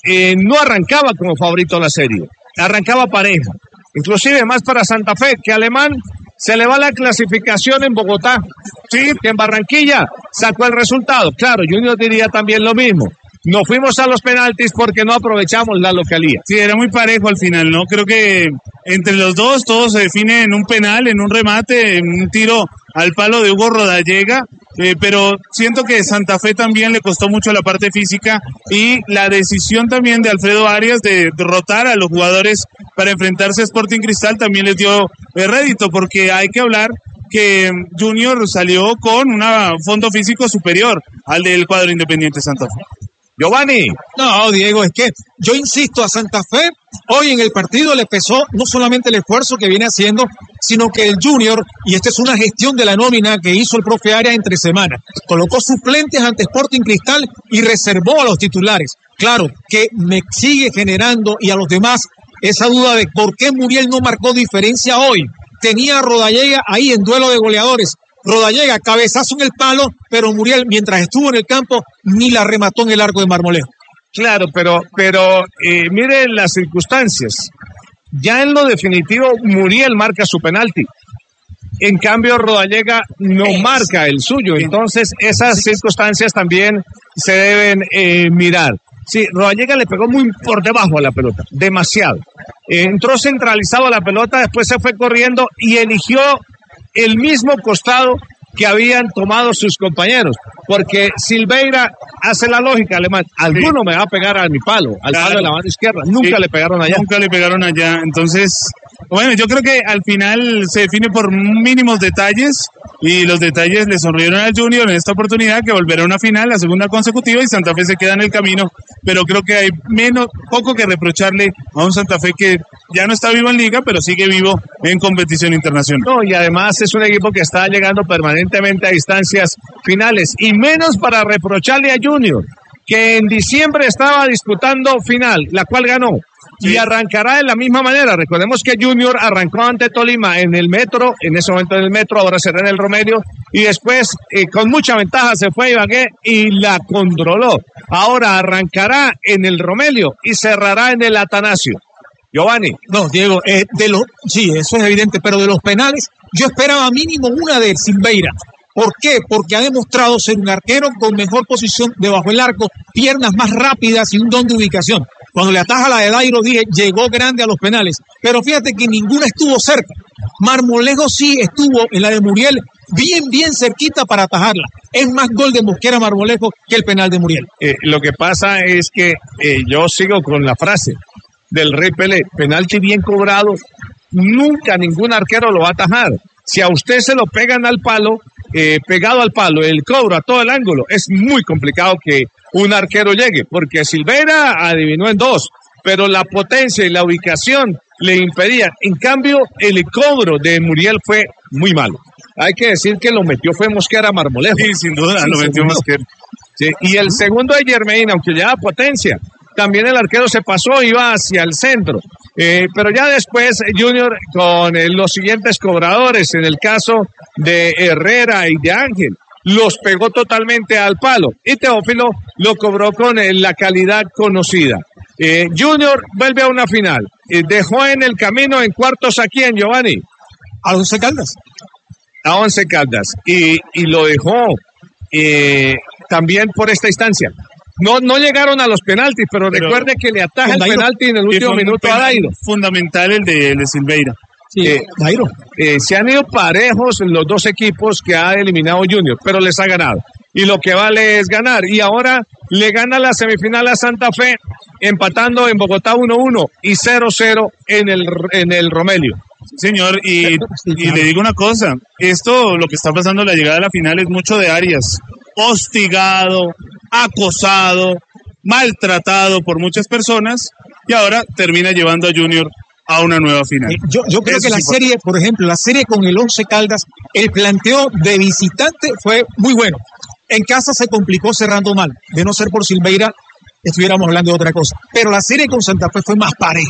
no arrancaba como favorito la serie, arrancaba pareja, inclusive más para Santa Fe, que Alemán se le va la clasificación en Bogotá, sí, que en Barranquilla sacó el resultado. Claro, Junior diría también lo mismo. Nos fuimos a los penaltis porque no aprovechamos la localía. Sí, era muy parejo al final, ¿no? Creo que entre los dos todo se define en un penal, en un remate, en un tiro al palo de Hugo Rodallega, pero siento que Santa Fe también le costó mucho la parte física y la decisión también de Alfredo Arias de derrotar a los jugadores para enfrentarse a Sporting Cristal también les dio rédito, porque hay que hablar que Junior salió con un fondo físico superior al del cuadro Independiente Santa Fe. Giovanni. No, Diego, es que yo insisto, a Santa Fe hoy en el partido le pesó no solamente el esfuerzo que viene haciendo, sino que el Junior, y esta es una gestión de la nómina que hizo el profe Arias entre semanas, colocó suplentes ante Sporting Cristal y reservó a los titulares. Claro, que me sigue generando y a los demás esa duda de por qué Muriel no marcó diferencia hoy. Tenía a Rodallega ahí en duelo de goleadores. Rodallega, cabezazo en el palo, pero Muriel, mientras estuvo en el campo, ni la remató en el arco de Marmolejo. Claro, pero mire las circunstancias. Ya en lo definitivo, Muriel marca su penalti. En cambio, Rodallega no marca el suyo. Entonces, esas circunstancias también se deben mirar. Sí, Rodallega le pegó muy por debajo a la pelota, demasiado. Entró centralizado a la pelota, después se fue corriendo y eligió el mismo costado que habían tomado sus compañeros, porque Silveira hace la lógica, Alemán, alguno me va a pegar a mi palo, al palo de la mano izquierda, nunca le pegaron allá. Nunca le pegaron allá, entonces Bueno, yo creo que al final se define por mínimos detalles y los detalles le sonrieron al Junior en esta oportunidad, que volverá a una final, la segunda consecutiva, y Santa Fe se queda en el camino, pero creo que hay poco que reprocharle a un Santa Fe que ya no está vivo en liga, pero sigue vivo en competición internacional. No, y además es un equipo que está llegando permanentemente a instancias finales, y menos para reprocharle a Junior, que en diciembre estaba disputando final, la cual ganó. Sí. Y arrancará de la misma manera. Recordemos que Junior arrancó ante Tolima en el Metro, en ese momento en el Metro, ahora será en el Romelio, y después con mucha ventaja se fue a Ibagué y la controló. Ahora arrancará en el Romelio y cerrará en el Atanasio. Giovanni. No, Diego, sí, eso es evidente, pero de los penales yo esperaba mínimo una de Silveira. ¿Por qué? Porque ha demostrado ser un arquero con mejor posición debajo del arco, piernas más rápidas y un don de ubicación. Cuando le ataja la de Dairo, dije, llegó grande a los penales. Pero fíjate que ninguna estuvo cerca. Marmolejo sí estuvo en la de Muriel bien cerquita para atajarla. Es más gol de Mosquera Marmolejo que el penal de Muriel. Lo que pasa es que yo sigo con la frase del Rey Pelé. Penalti bien cobrado, nunca ningún arquero lo va a atajar. Si a usted se lo pegan al palo, pegado al palo, el cobro a todo el ángulo, es muy complicado que un arquero llegue, porque Silveira adivinó en dos, pero la potencia y la ubicación le impedían. En cambio, el cobro de Muriel fue muy malo. Hay que decir que lo metió fue Mosquera Marmolejo. Sí, sin duda, sí, lo metió Mosquera. Sí, y el segundo de Germain, aunque llevaba potencia, también el arquero se pasó, iba hacia el centro. Pero ya después Junior con los siguientes cobradores, en el caso de Herrera y de Ángel, los pegó totalmente al palo. Y Teófilo lo cobró con la calidad conocida. Junior vuelve a una final. Dejó en el camino en cuartos a quién, Giovanni. A Once Caldas. A Once Caldas. Y lo dejó también por esta instancia. No llegaron a los penaltis, pero recuerde que le ataja el penalti en el último minuto a Dairo. Fundamental el de Silveira. Sí, Dairo. Se han ido parejos los dos equipos que ha eliminado Junior, pero les ha ganado. Y lo que vale es ganar. Y ahora le gana la semifinal a Santa Fe, empatando en Bogotá 1-1 y 0-0 en el Romelio. Señor, y le digo una cosa, lo que está pasando en la llegada a la final es mucho de Arias, hostigado, acosado, maltratado por muchas personas, y ahora termina llevando a Junior a una nueva final. Yo creo que la serie, por ejemplo, la serie con el Once Caldas, el planteo de visitante fue muy bueno. En casa se complicó cerrando mal, de no ser por Silveira, estuviéramos hablando de otra cosa. Pero la serie con Santa Fe fue más pareja,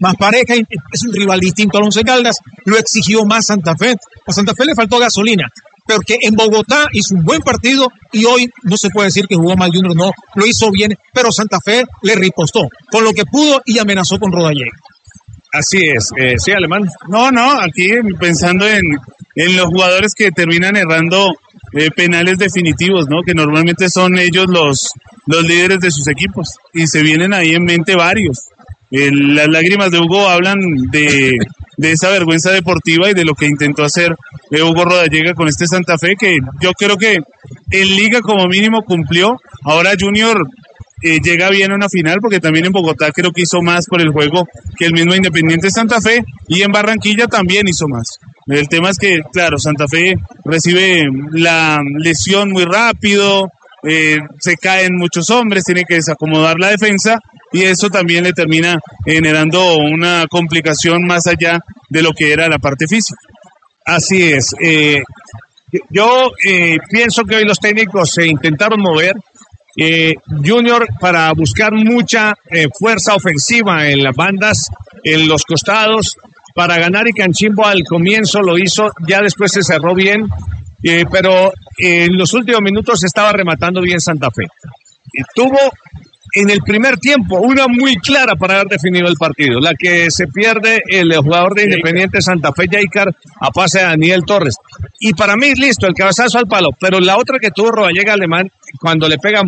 es un rival distinto al Once Caldas, lo exigió más Santa Fe. A Santa Fe le faltó gasolina, porque en Bogotá hizo un buen partido y hoy no se puede decir que jugó mal Junior, no, lo hizo bien, pero Santa Fe le ripostó con lo que pudo y amenazó con Rodallega. Así es, sí, Alemán. No, aquí pensando en los jugadores que terminan errando penales definitivos, ¿no? Que normalmente son ellos los líderes de sus equipos y se vienen ahí en mente varios. Las lágrimas de Hugo hablan de esa vergüenza deportiva y de lo que intentó hacer Hugo Rodallega con este Santa Fe, que yo creo que en Liga como mínimo cumplió. Ahora Junior llega bien a una final, porque también en Bogotá creo que hizo más por el juego que el mismo Independiente Santa Fe, y en Barranquilla también hizo más. El tema es que, claro, Santa Fe recibe la lesión muy rápido, se caen muchos hombres, tiene que desacomodar la defensa, y eso también le termina generando una complicación más allá de lo que era la parte física. Así es. Yo pienso que hoy los técnicos se intentaron mover. Junior, para buscar mucha fuerza ofensiva en las bandas, en los costados, para ganar, y Canchimbo al comienzo lo hizo, ya después se cerró bien, pero en los últimos minutos estaba rematando bien Santa Fe. Tuvo en el primer tiempo una muy clara para haber definido el partido, la que se pierde el jugador de Independiente Santa Fe, Yaicar, a pase de Daniel Torres. Y para mí, listo, el cabezazo al palo, pero la otra que tuvo Rodallega, Alemán, cuando le pega